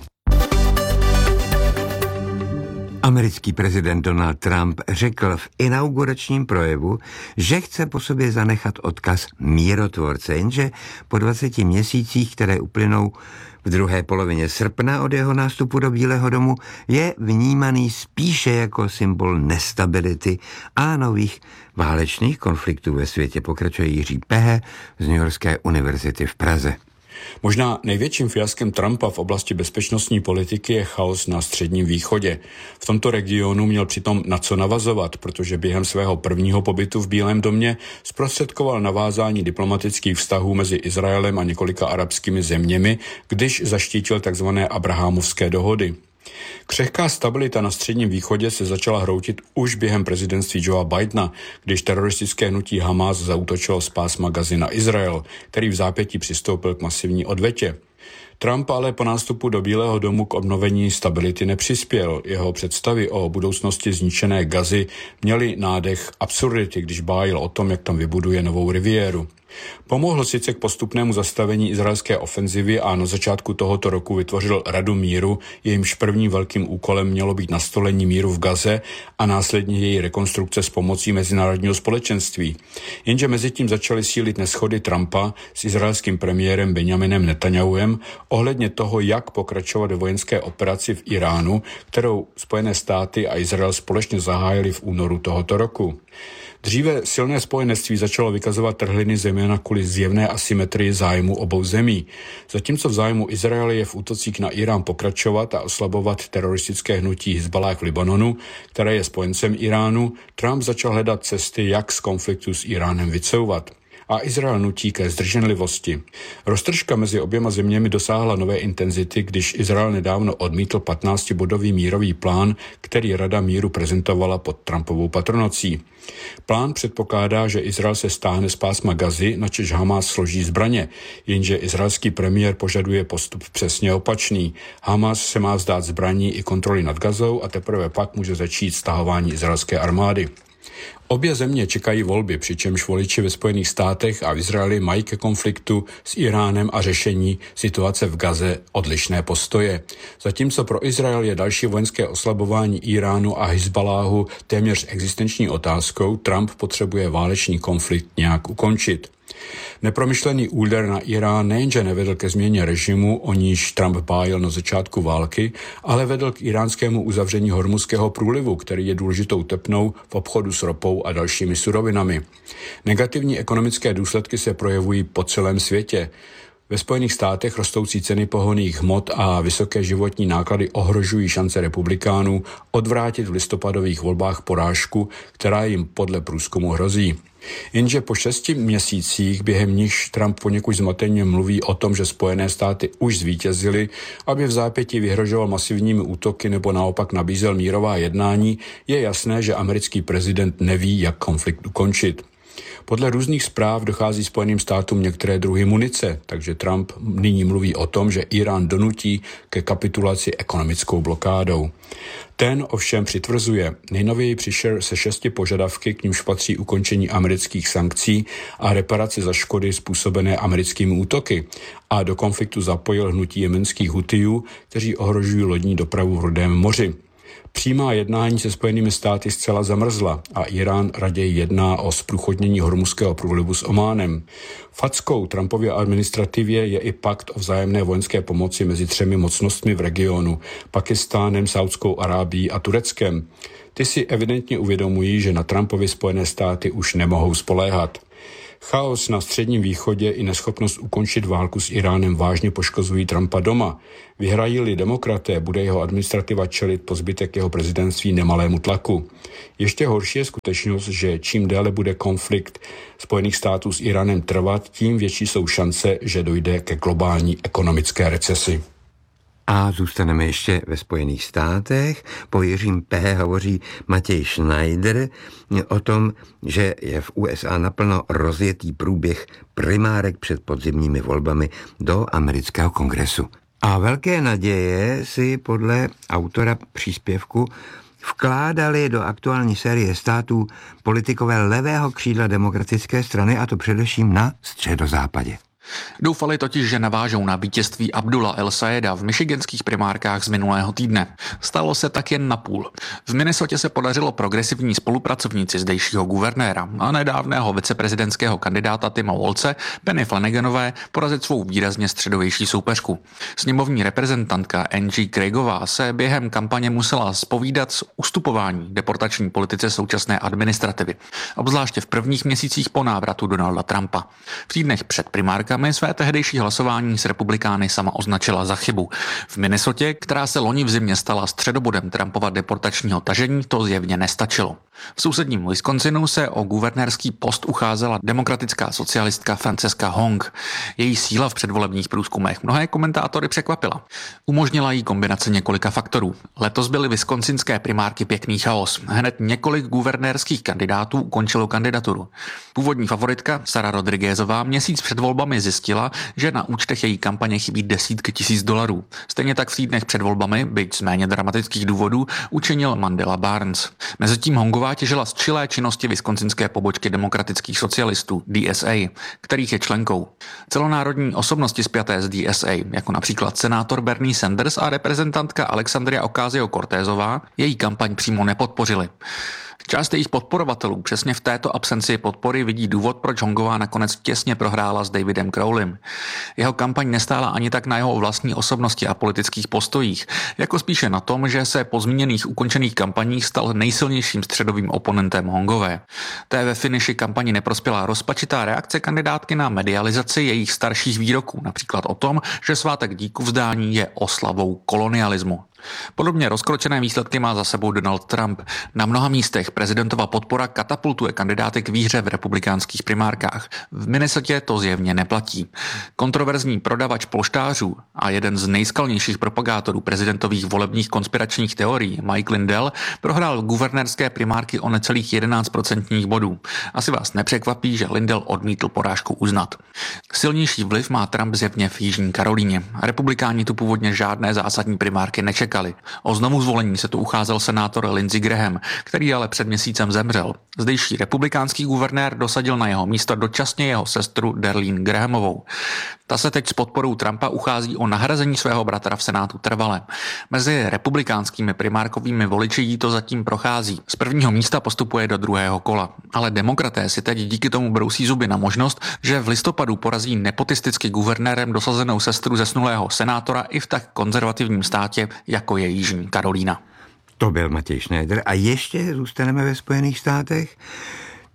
Americký prezident Donald Trump řekl v inauguračním projevu, že chce po sobě zanechat odkaz mírotvorce, jenže po 20 měsících, které uplynou v druhé polovině srpna od jeho nástupu do Bílého domu, je vnímaný spíše jako symbol nestability a nových válečných konfliktů ve světě, pokračuje Jiří Pehe z Newyorské univerzity v Praze. Možná největším fiaskem Trumpa v oblasti bezpečnostní politiky je chaos na Středním východě. V tomto regionu měl přitom na co navazovat, protože během svého prvního pobytu v Bílém domě zprostředkoval navázání diplomatických vztahů mezi Izraelem a několika arabskými zeměmi, když zaštítil tzv. Abrahamovské dohody. Křehká stabilita na Středním východě se začala hroutit už během prezidentství Joea Bidena, když teroristické hnutí Hamas zaútočilo z pásma Gazy na Izrael, který v zápětí přistoupil k masivní odvetě. Trump ale po nástupu do Bílého domu k obnovení stability nepřispěl. Jeho představy o budoucnosti zničené Gazy měly nádech absurdity, když bájil o tom, jak tam vybuduje novou riviéru. Pomohl sice k postupnému zastavení izraelské ofenzivy a na začátku tohoto roku vytvořil Radu míru, jejímž prvním velkým úkolem mělo být nastolení míru v Gaze a následně její rekonstrukce s pomocí mezinárodního společenství. Jenže mezitím začaly sílit neshody Trumpa s izraelským premiérem Benjaminem Netanjahuem ohledně toho, jak pokračovat ve vojenské operaci v Iránu, kterou Spojené státy a Izrael společně zahájili v únoru tohoto roku. Dříve silné spojenectví začalo vykazovat trhliny zejména kvůli zjevné asymetrii zájmu obou zemí. Zatímco v zájmu Izraele je v útocích na Irán pokračovat a oslabovat teroristické hnutí Hizballáh v Libanonu, které je spojencem Iránu, Trump začal hledat cesty, jak z konfliktu s Iránem vycouvat. A Izrael nutí ke zdrženlivosti. Roztržka mezi oběma zeměmi dosáhla nové intenzity, když Izrael nedávno odmítl 15-bodový mírový plán, který Rada míru prezentovala pod Trumpovou patronací. Plán předpokládá, že Izrael se stáhne z pásma Gazy, načež Hamas složí zbraně, jenže izraelský premiér požaduje postup přesně opačný. Hamas se má vzdát zbraní i kontroly nad Gazou a teprve pak může začít stahování izraelské armády. Obě země čekají volby, přičemž voliči ve Spojených státech a v Izraeli mají ke konfliktu s Iránem a řešení situace v Gaze odlišné postoje. Zatímco pro Izrael je další vojenské oslabování Iránu a Hizballáhu téměř existenční otázkou, Trump potřebuje válečný konflikt nějak ukončit. Nepromyšlený úder na Irán nejenže nevedl ke změně režimu, o níž Trump bájil na začátku války, ale vedl k iránskému uzavření Hormuzského průlivu, který je důležitou tepnou v obchodu s ropou a dalšími surovinami. Negativní ekonomické důsledky se projevují po celém světě. Ve Spojených státech rostoucí ceny pohonných hmot a vysoké životní náklady ohrožují šance republikánů odvrátit v listopadových volbách porážku, která jim podle průzkumu hrozí. Jenže po 6 měsících, během nichž Trump poněkud zmateně mluví o tom, že Spojené státy už zvítězily, aby v zápětí vyhrožoval masivními útoky nebo naopak nabízel mírová jednání, je jasné, že americký prezident neví, jak konflikt ukončit. Podle různých zpráv dochází Spojeným státům některé druhy munice, takže Trump nyní mluví o tom, že Irán donutí ke kapitulaci ekonomickou blokádou. Ten ovšem přitvrzuje. Nejnověji přišel se 6 požadavky, k nímž patří ukončení amerických sankcí a reparace za škody způsobené americkými útoky. A do konfliktu zapojil hnutí jemenských Hutijů, kteří ohrožují lodní dopravu v Rudém moři. Přímá jednání se Spojenými státy zcela zamrzla a Irán raději jedná o zprůchodnění Hormuzského průlivu s Ománem. Fackou Trumpově administrativě je i pakt o vzájemné vojenské pomoci mezi 3 mocnostmi v regionu, Pakistánem, Saudskou Arábií a Tureckem. Ty si evidentně uvědomují, že na Trumpově Spojené státy už nemohou spoléhat. Chaos na Středním východě i neschopnost ukončit válku s Iránem vážně poškozují Trumpa doma. Vyhrají-li demokraté, bude jeho administrativa čelit po zbytek jeho prezidentství nemalému tlaku. Ještě horší je skutečnost, že čím déle bude konflikt Spojených států s Iránem trvat, tím větší jsou šance, že dojde ke globální ekonomické recesi. A zůstaneme ještě ve Spojených státech. Po Jiřím P. hovoří Matěj Schneider o tom, že je v USA naplno rozjetý průběh primárek před podzimními volbami do amerického kongresu. A velké naděje si podle autora příspěvku vkládali do aktuální série států politikové levého křídla demokratické strany, a to především na středozápadě. Doufali totiž, že navážou na vítězství Abdula El-Sayeda v michiganských primárkách z minulého týdne. Stalo se tak jen napůl. V Minnesotě se podařilo progresivní spolupracovníci zdejšího guvernéra a nedávného viceprezidentského kandidáta Tima Walze, Penny Flanaganové, porazit svou výrazně středovější soupeřku. Sněmovní reprezentantka Angie Craigová se během kampaně musela zpovídat z ustupování deportační politice současné administrativy, obzvláště v prvních měsících po návratu Donalda Trumpa. V týdnech před primárkami své tehdejší hlasování s republikány sama označila za chybu. V Minnesotě, která se loni v zimě stala středobodem Trumpova deportačního tažení, to zjevně nestačilo. V sousedním Wisconsinu se o guvernérský post ucházela demokratická socialistka Francesca Hong. Její síla v předvolebních průzkumech mnohé komentátory překvapila. Umožnila jí kombinace několika faktorů. Letos byly wisconsinské primárky pěkný chaos. Hned několik guvernérských kandidátů ukončilo kandidaturu. Původní favoritka Sara Rodriguezová měsíc před volbami zjistila, že na účtech její kampaně chybí desítky tisíc dolarů. Stejně tak v týdnech před volbami, byť z méně dramatických důvodů, učinil Mandela Barnes. Mezitím Hongová těžila z čilé činnosti wisconsinské pobočky demokratických socialistů DSA, kterých je členkou. Celonárodní osobnosti spjaté s DSA, jako například senátor Bernie Sanders a reprezentantka Alexandria Ocasio-Cortezová, její kampaň přímo nepodpořili. Část jejich podporovatelů přesně v této absenci podpory vidí důvod, proč Hongová nakonec těsně prohrála s Davidem Crowleym. Jeho kampaň nestála ani tak na jeho vlastní osobnosti a politických postojích, jako spíše na tom, že se po zmíněných ukončených kampaních stal nejsilnějším středovým oponentem Hongové. Té ve finiši kampani neprospěla rozpačitá reakce kandidátky na medializaci jejich starších výroků, například o tom, že svátek díku vzdání je oslavou kolonialismu. Podobně rozkročené výsledky má za sebou Donald Trump. Na mnoha místech prezidentova podpora katapultuje kandidáty k výhře v republikánských primárkách. V Minnesotě to zjevně neplatí. Kontroverzní prodavač polštářů a jeden z nejskalnějších propagátorů prezidentových volebních konspiračních teorií Mike Lindell prohrál guvernérské primárky o necelých 11% bodů. Asi vás nepřekvapí, že Lindell odmítl porážku uznat. Silnější vliv má Trump zjevně v Jižní Karolíně. Republikáni tu původně žádné zásadní primárky nečekali. O znovu zvolení se tu ucházel senátor Lindsey Graham, který ale před měsícem zemřel. Zdejší republikánský guvernér dosadil na jeho místo dočasně jeho sestru Darlene Grahamovou. Ta se teď s podporou Trumpa uchází o nahrazení svého bratra v senátu trvale. Mezi republikánskými primárkovými voliči jí to zatím prochází. Z prvního místa postupuje do druhého kola. Ale demokraté si teď díky tomu brousí zuby na možnost, že v listopadu porazí nepotisticky guvernérem dosazenou sestru zesnulého senátora i v tak konzervativním státě, jako je Jižní Karolína. To byl Matěj Schneider. A ještě zůstaneme ve Spojených státech.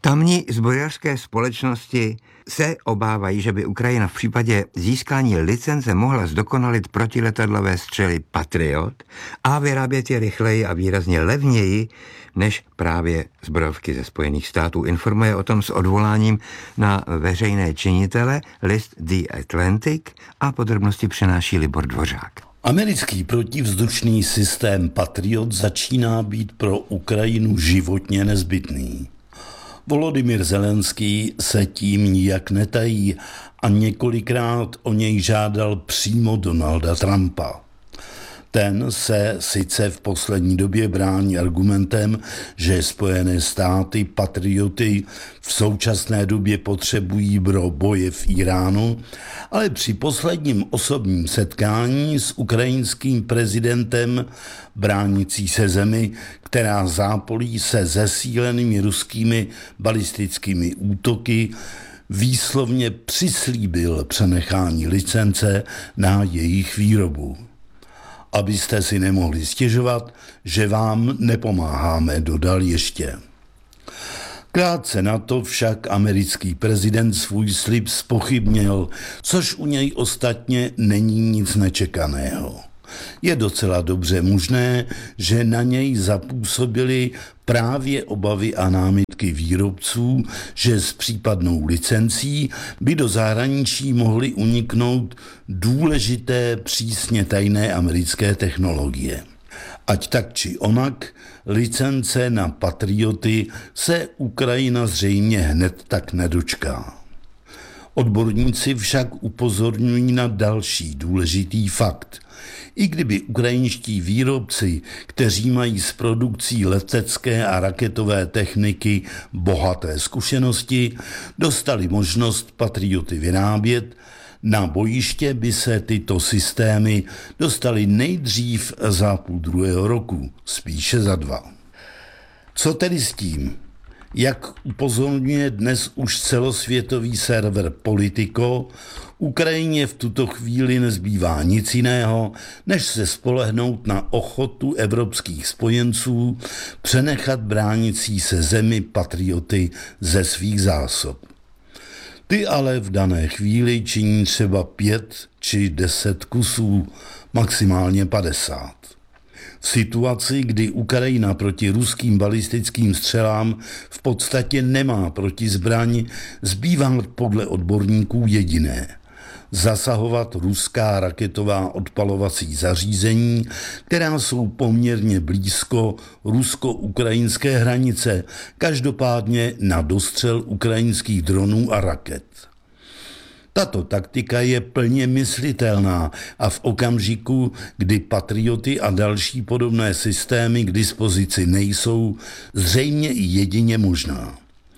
Tamní zbrojařské společnosti se obávají, že by Ukrajina v případě získání licence mohla zdokonalit protiletadlové střely Patriot a vyrábět je rychleji a výrazně levněji než právě zbrojovky ze Spojených států. Informuje o tom s odvoláním na veřejné činitele list The Atlantic a podrobnosti přenáší Libor Dvořák. Americký protivzdušný systém Patriot začíná být pro Ukrajinu životně nezbytný. Volodymyr Zelenský se tím nijak netají a několikrát o něj žádal přímo Donalda Trumpa. Ten se sice v poslední době brání argumentem, že Spojené státy patrioty v současné době potřebují pro boje v Iránu, ale při posledním osobním setkání s ukrajinským prezidentem bránící se zemi, která zápolí se zesílenými ruskými balistickými útoky, výslovně přislíbil přenechání licence na jejich výrobu. Abyste si nemohli stěžovat, že vám nepomáháme, dodal ještě. Krátce na to však americký prezident svůj slib zpochybnil, což u něj ostatně není nic nečekaného. Je docela dobře možné, že na něj zapůsobily právě obavy a námitky výrobců, že s případnou licencí by do zahraničí mohly uniknout důležité přísně tajné americké technologie. Ať tak či onak, licence na Patrioty se Ukrajina zřejmě hned tak nedočká. Odborníci však upozorňují na další důležitý fakt. I kdyby ukrajinští výrobci, kteří mají s produkcí letecké a raketové techniky bohaté zkušenosti, dostali možnost Patrioty vyrábět, na bojiště by se tyto systémy dostaly nejdřív za půl druhého roku, spíše za 2. Co tedy s tím? Jak upozorňuje dnes už celosvětový server Politico, Ukrajině v tuto chvíli nezbývá nic jiného, než se spolehnout na ochotu evropských spojenců přenechat bránící se zemi patrioty ze svých zásob. Ty ale v dané chvíli činí třeba 5 či 10 kusů, maximálně 50. V situaci, kdy Ukrajina proti ruským balistickým střelám v podstatě nemá protizbraň, zbývá podle odborníků jediné: zasahovat ruská raketová odpalovací zařízení, která jsou poměrně blízko rusko-ukrajinské hranice, každopádně na dostřel ukrajinských dronů a raket. Tato taktika je plně myslitelná a v okamžiku, kdy Patrioty a další podobné systémy k dispozici nejsou, zřejmě i jedině možná.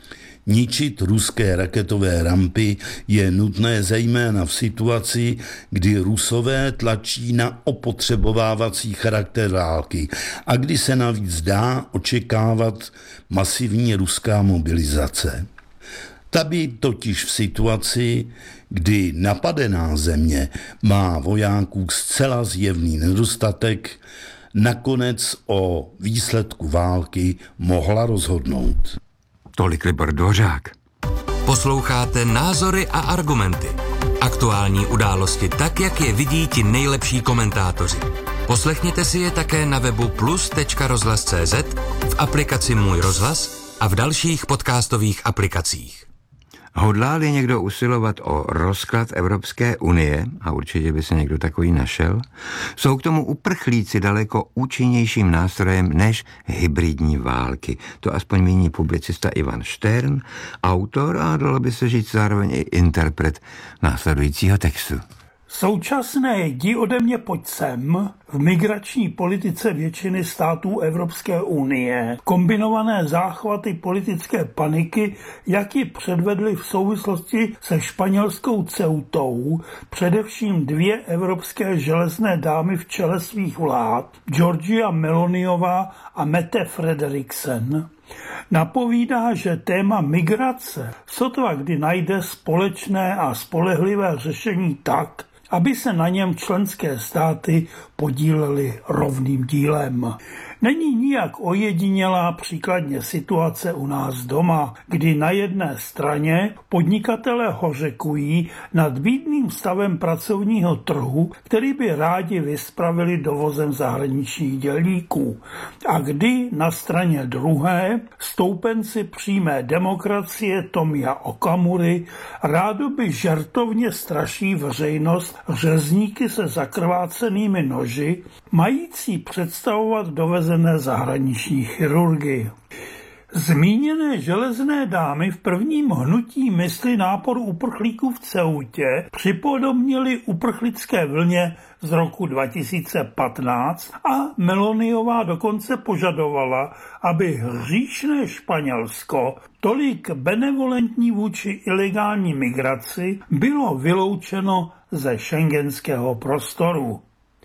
Ničit ruské raketové rampy je nutné zejména v situaci, kdy Rusové tlačí na opotřebovávací charakter války a kdy se navíc dá očekávat masivní ruská mobilizace. Ta by totiž v situaci, kdy napadená země má vojáků zcela zjevný nedostatek, nakonec o výsledku války mohla rozhodnout. Tolik Libor Dvořák. Posloucháte Názory a argumenty. Aktuální události tak, jak je vidí ti nejlepší komentátoři. Poslechněte si je také na webu plus.rozhlas.cz, v aplikaci Můj rozhlas a v dalších podcastových aplikacích. Hodlá-li někdo usilovat o rozklad Evropské unie, a určitě by se někdo takový našel, jsou k tomu uprchlíci daleko účinnějším nástrojem než hybridní války. To aspoň míní publicista Ivan Štern, autor a dalo by se říct zároveň i interpret následujícího textu. Současné jdi ode mě pojď sem v migrační politice většiny států Evropské unie, kombinované záchvaty politické paniky, jak ji předvedly v souvislosti se španělskou Ceutou, především 2 evropské železné dámy v čele svých vlád, Giorgia Meloniová a Mette Frederiksen, napovídá, že téma migrace sotva kdy najde společné a spolehlivé řešení tak, aby se na něm členské státy podílely rovným dílem. Není nijak ojedinělá příkladně situace u nás doma, kdy na jedné straně podnikatelé hořekují nad bídným stavem pracovního trhu, který by rádi vyspravili dovozem zahraničních dělníků. A kdy na straně druhé stoupenci přímé demokracie Tomia Okamury rádoby žertovně straší veřejnost řezníky se zakrvácenými noži, mající představovat dovezené zahraniční chirurgy. Zmíněné železné dámy v prvním hnutí mysli nápor uprchlíků v Ceutě připodobnili uprchlické vlně z roku 2015 a Meloniová dokonce požadovala, aby hříšné Španělsko, tolik benevolentní vůči ilegální migraci, bylo vyloučeno ze schengenského prostoru.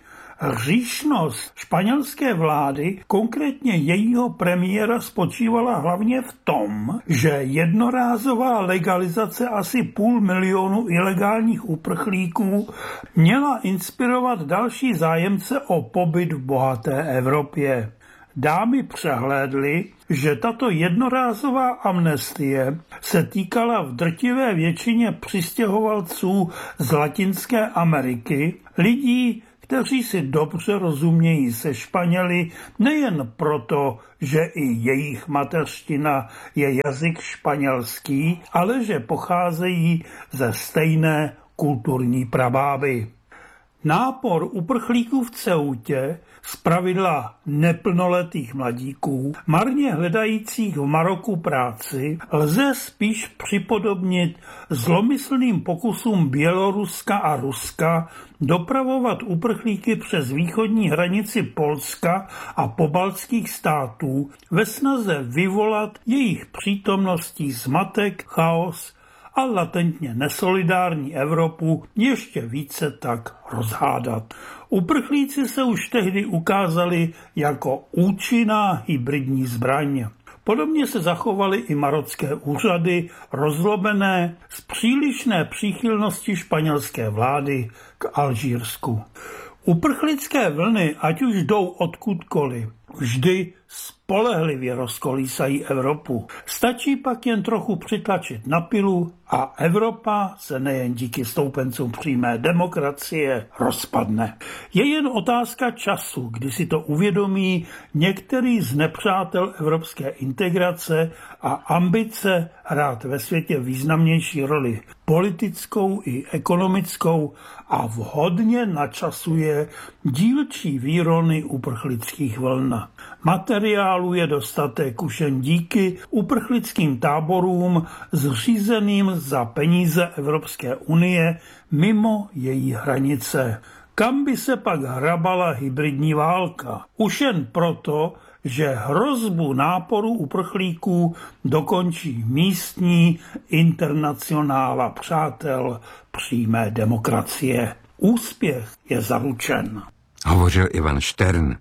Hříšnost španělské vlády, konkrétně jejího premiéra, spočívala hlavně v tom, že jednorázová legalizace asi 500 000 ilegálních uprchlíků měla inspirovat další zájemce o pobyt v bohaté Evropě. Dámy přehlédly, že tato jednorázová amnestie se týkala v drtivé většině přistěhovalců z Latinské Ameriky, lidí, kteří si dobře rozumějí se Španěli nejen proto, že i jejich mateřština je jazyk španělský, ale že pocházejí ze stejné kulturní prabáby. Nápor uprchlíků v Ceutě, zpravidla neplnoletých mladíků, marně hledajících v Maroku práci, lze spíš připodobnit zlomyslným pokusům Běloruska a Ruska dopravovat uprchlíky přes východní hranici Polska a pobaltských států ve snaze vyvolat jejich přítomností zmatek, chaos a latentně nesolidární Evropu ještě více tak rozhádat. Uprchlíci se už tehdy ukázali jako účinná hybridní zbraň. Podobně se zachovaly i marocké úřady, rozlobené z přílišné příchylnosti španělské vlády k Alžírsku. Uprchlické vlny, ať už jdou odkudkoliv, vždy spolehlivě rozkolísají Evropu. Stačí pak jen trochu přitlačit na pilu a Evropa se nejen díky stoupencům přímé demokracie rozpadne. Je jen otázka času, kdy si to uvědomí některý z nepřátel evropské integrace a ambice hrát ve světě významnější roli politickou i ekonomickou a vhodně načasuje dílčí výrony uprchlických vln. Materiálu je dostatek už jen díky uprchlickým táborům zřízeným za peníze Evropské unie mimo její hranice. Kam by se pak hrabala hybridní válka? Už jen proto, že hrozbu náporu uprchlíků dokončí místní internacionála přátel přímé demokracie. Úspěch je zaručen. Hovořil Ivan Štern.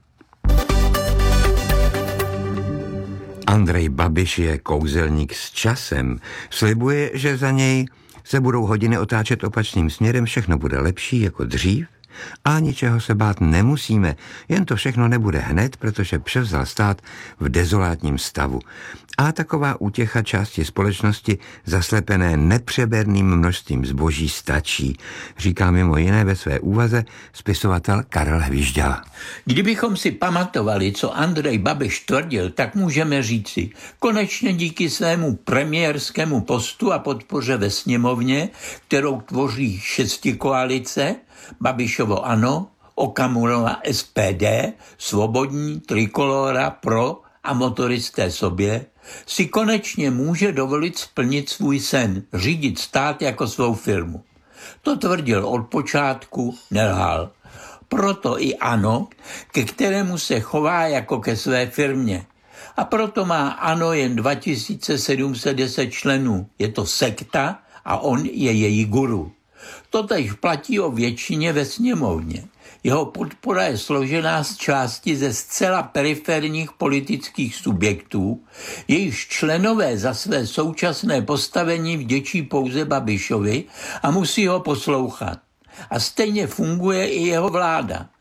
Andrej Babiš je kouzelník s časem. Slibuje, že za něj se budou hodiny otáčet opačným směrem, všechno bude lepší jako dřív a ničeho se bát nemusíme, jen to všechno nebude hned, protože převzal stát v dezolátním stavu. A taková útěcha části společnosti zaslepené nepřeberným množstvím zboží stačí, říká mimo jiné ve své úvaze spisovatel Karel Hvížďala. Kdybychom si pamatovali, co Andrej Babiš tvrdil, tak můžeme říci, konečně díky svému premiérskému postu a podpoře ve sněmovně, kterou tvoří šestikoalice, Babišovo ANO, Okamurova SPD, Svobodní, Trikolóra, Pro a motoristé sobě, si konečně může dovolit splnit svůj sen, řídit stát jako svou firmu. To tvrdil od počátku, nelhal. Proto i ANO, ke kterému se chová jako ke své firmě. A proto má ANO jen 2710 členů. Je to sekta a on je její guru. Totéž platí o většině ve sněmovně. Jeho podpora je složená z části ze zcela periferních politických subjektů, jejichž členové za své současné postavení vděčí pouze Babišovi a musí ho poslouchat. A stejně funguje i jeho vláda.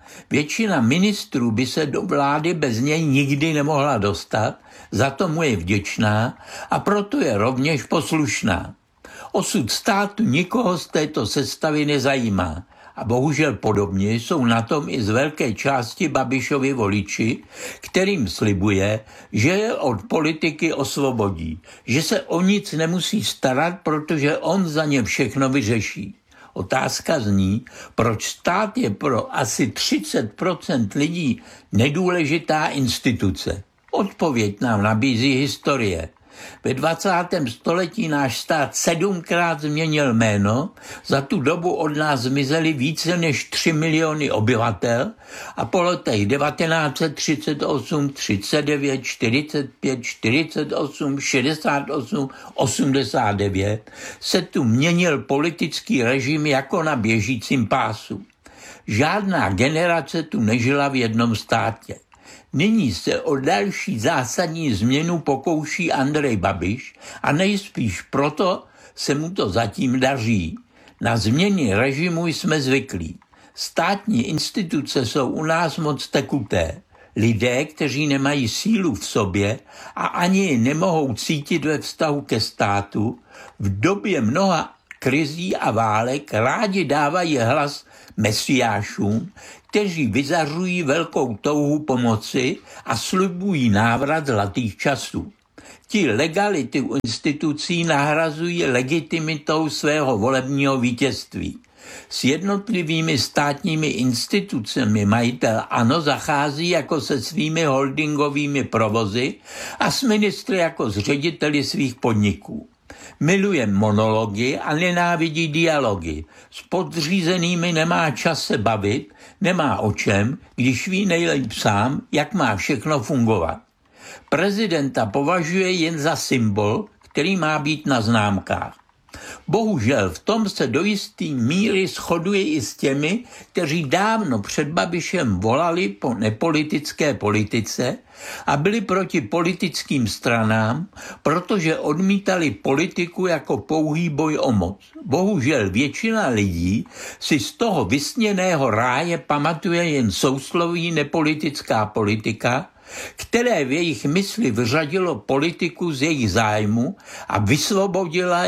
Většina ministrů by se do vlády bez něj nikdy nemohla dostat, za to mu je vděčná a proto je rovněž poslušná. Osud státu nikoho z této sestavy nezajímá. A bohužel podobně jsou na tom i z velké části Babišovi voliči, kterým slibuje, že je od politiky osvobodí, že se o nic nemusí starat, protože on za ně všechno vyřeší. Otázka zní, proč stát je pro asi 30% lidí nedůležitá instituce. Odpověď nám nabízí historie. Ve 20. století náš stát 7krát změnil jméno, za tu dobu od nás zmizely více než 3 miliony obyvatel a po letech 1938, 39, 45, 48, 68, 89 se tu měnil politický režim jako na běžícím pásu. Žádná generace tu nežila v jednom státě. Nyní se o další zásadní změnu pokouší Andrej Babiš a nejspíš proto se mu to zatím daří. Na změny režimu jsme zvyklí. Státní instituce jsou u nás moc tekuté. Lidé, kteří nemají sílu v sobě a ani ji nemohou cítit ve vztahu ke státu, v době mnoha krizí a válek rádi dávají hlas mesiášům, kteří vyzařují velkou touhu pomoci a slibují návrat zlatých časů. Ti legality institucí nahrazují legitimitou svého volebního vítězství. S jednotlivými státními institucemi majitel ANO zachází jako se svými holdingovými provozy a s ministry jako s řediteli svých podniků. Miluje monology a nenávidí dialogy. S podřízenými nemá čas se bavit, nemá o čem, když ví nejlépe sám, jak má všechno fungovat. Prezidenta považuje jen za symbol, který má být na známkách. Bohužel v tom se do jisté míry shoduje i s těmi, kteří dávno před Babišem volali po nepolitické politice a byli proti politickým stranám, protože odmítali politiku jako pouhý boj o moc. Bohužel většina lidí si z toho vysněného ráje pamatuje jen sousloví nepolitická politika, které v jejich mysli vyřadilo politiku z jejich zájmu a vysvobodila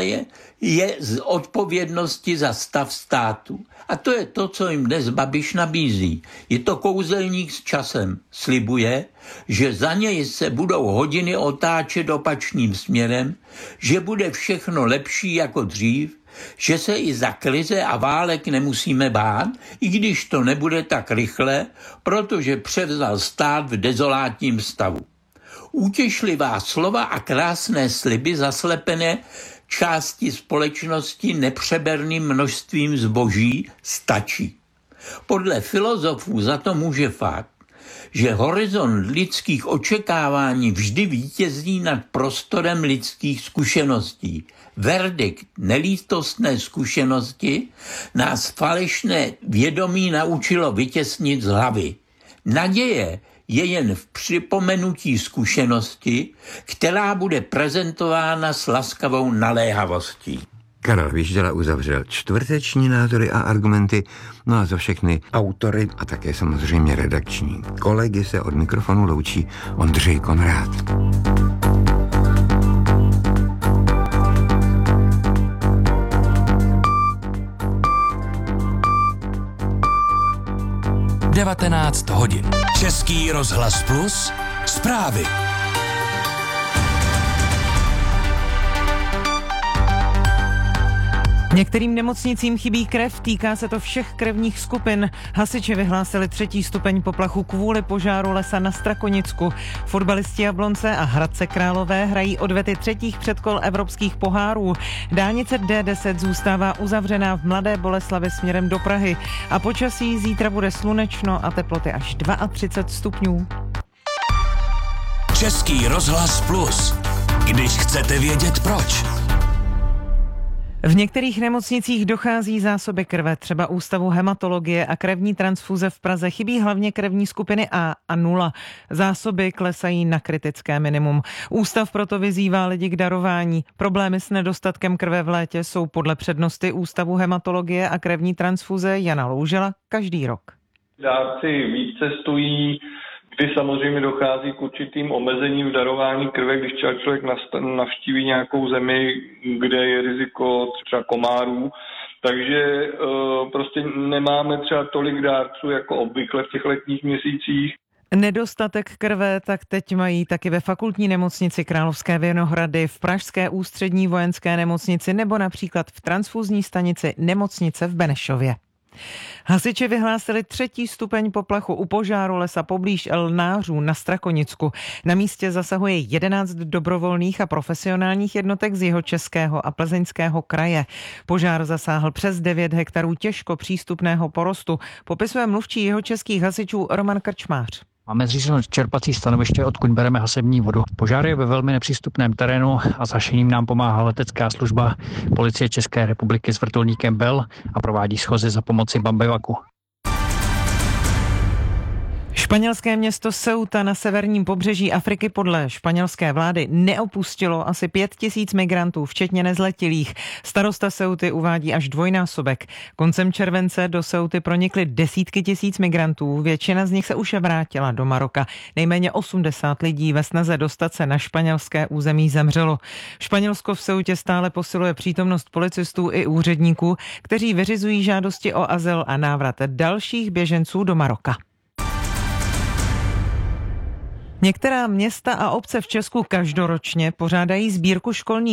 je z odpovědnosti za stav státu. A to je to, co jim dnes Babiš nabízí. Je to kouzelník s časem. Slibuje, že za něj se budou hodiny otáčet opačným směrem, že bude všechno lepší jako dřív, že se i za krize a válek nemusíme bát, i když to nebude tak rychle, protože převzal stát v dezolátním stavu. Útěšlivá slova a krásné sliby zaslepené části společnosti nepřeberným množstvím zboží stačí. Podle filozofů za to může fakt, že horizont lidských očekávání vždy vítězí nad prostorem lidských zkušeností. Verdikt nelítostné zkušenosti nás falešné vědomí naučilo vytěsnit z hlavy. Naděje je jen v připomenutí zkušenosti, která bude prezentována s laskavou naléhavostí. Karel Vyždala uzavřel čtvrteční názory a argumenty, no a za všechny autory a také samozřejmě redakční kolegy se od mikrofonu loučí Ondřej Konrád. hodin. Český rozhlas Plus, zprávy. Některým nemocnicím chybí krev, týká se to všech krevních skupin. Hasiči vyhlásili 3. stupeň poplachu kvůli požáru lesa na Strakonicku. Fotbalisti Jablonce a Hradce Králové hrají odvety 3. předkol evropských pohárů. Dálnice D10 zůstává uzavřená v Mladé Boleslavi směrem do Prahy. A počasí zítra bude slunečno a teploty až 32 stupňů. Český rozhlas Plus. Když chcete vědět proč. V některých nemocnicích dochází zásoby krve, třeba Ústavu hematologie a krevní transfuze v Praze chybí hlavně krevní skupiny A a 0. Zásoby klesají na kritické minimum. Ústav proto vyzývá lidi k darování. Problémy s nedostatkem krve v létě jsou podle přednosty Ústavu hematologie a krevní transfuze Jana Loužela každý rok. Dárci víc cestují, kdy samozřejmě dochází k určitým omezením v darování krve, když člověk navštíví nějakou zemi, kde je riziko třeba komárů. Takže prostě nemáme třeba tolik dárců jako obvykle v těch letních měsících. Nedostatek krve tak teď mají taky ve fakultní nemocnici Královské Vinohrady, v pražské ústřední vojenské nemocnici nebo například v transfuzní stanici nemocnice v Benešově. Hasiči vyhlásili 3. stupeň poplachu u požáru lesa poblíž Lnářů na Strakonicku. Na místě zasahuje 11 dobrovolných a profesionálních jednotek z Jihočeského a Plzeňského kraje. Požár zasáhl přes 9 hektarů těžko přístupného porostu, popisuje mluvčí jihočeských hasičů Roman Krčmář. Máme zřízeno čerpací stanoviště, odkud bereme hasební vodu. Požár je ve velmi nepřístupném terénu a s hašením nám pomáhá letecká služba Policie České republiky s vrtulníkem Bell a provádí schozy za pomoci bambivaku. Španělské město Ceuta na severním pobřeží Afriky podle španělské vlády neopustilo asi 5 000 migrantů, včetně nezletilých. Starosta Ceuty uvádí až dvojnásobek. Koncem července do Ceuty pronikly desítky tisíc migrantů, většina z nich se už vrátila do Maroka. Nejméně 80 lidí ve snaze dostat se na španělské území zemřelo. Španělsko v Ceutě stále posiluje přítomnost policistů i úředníků, kteří vyřizují žádosti o azyl a návrat dalších běženců do Maroka. Některá města a obce v Česku každoročně pořádají sbírku školní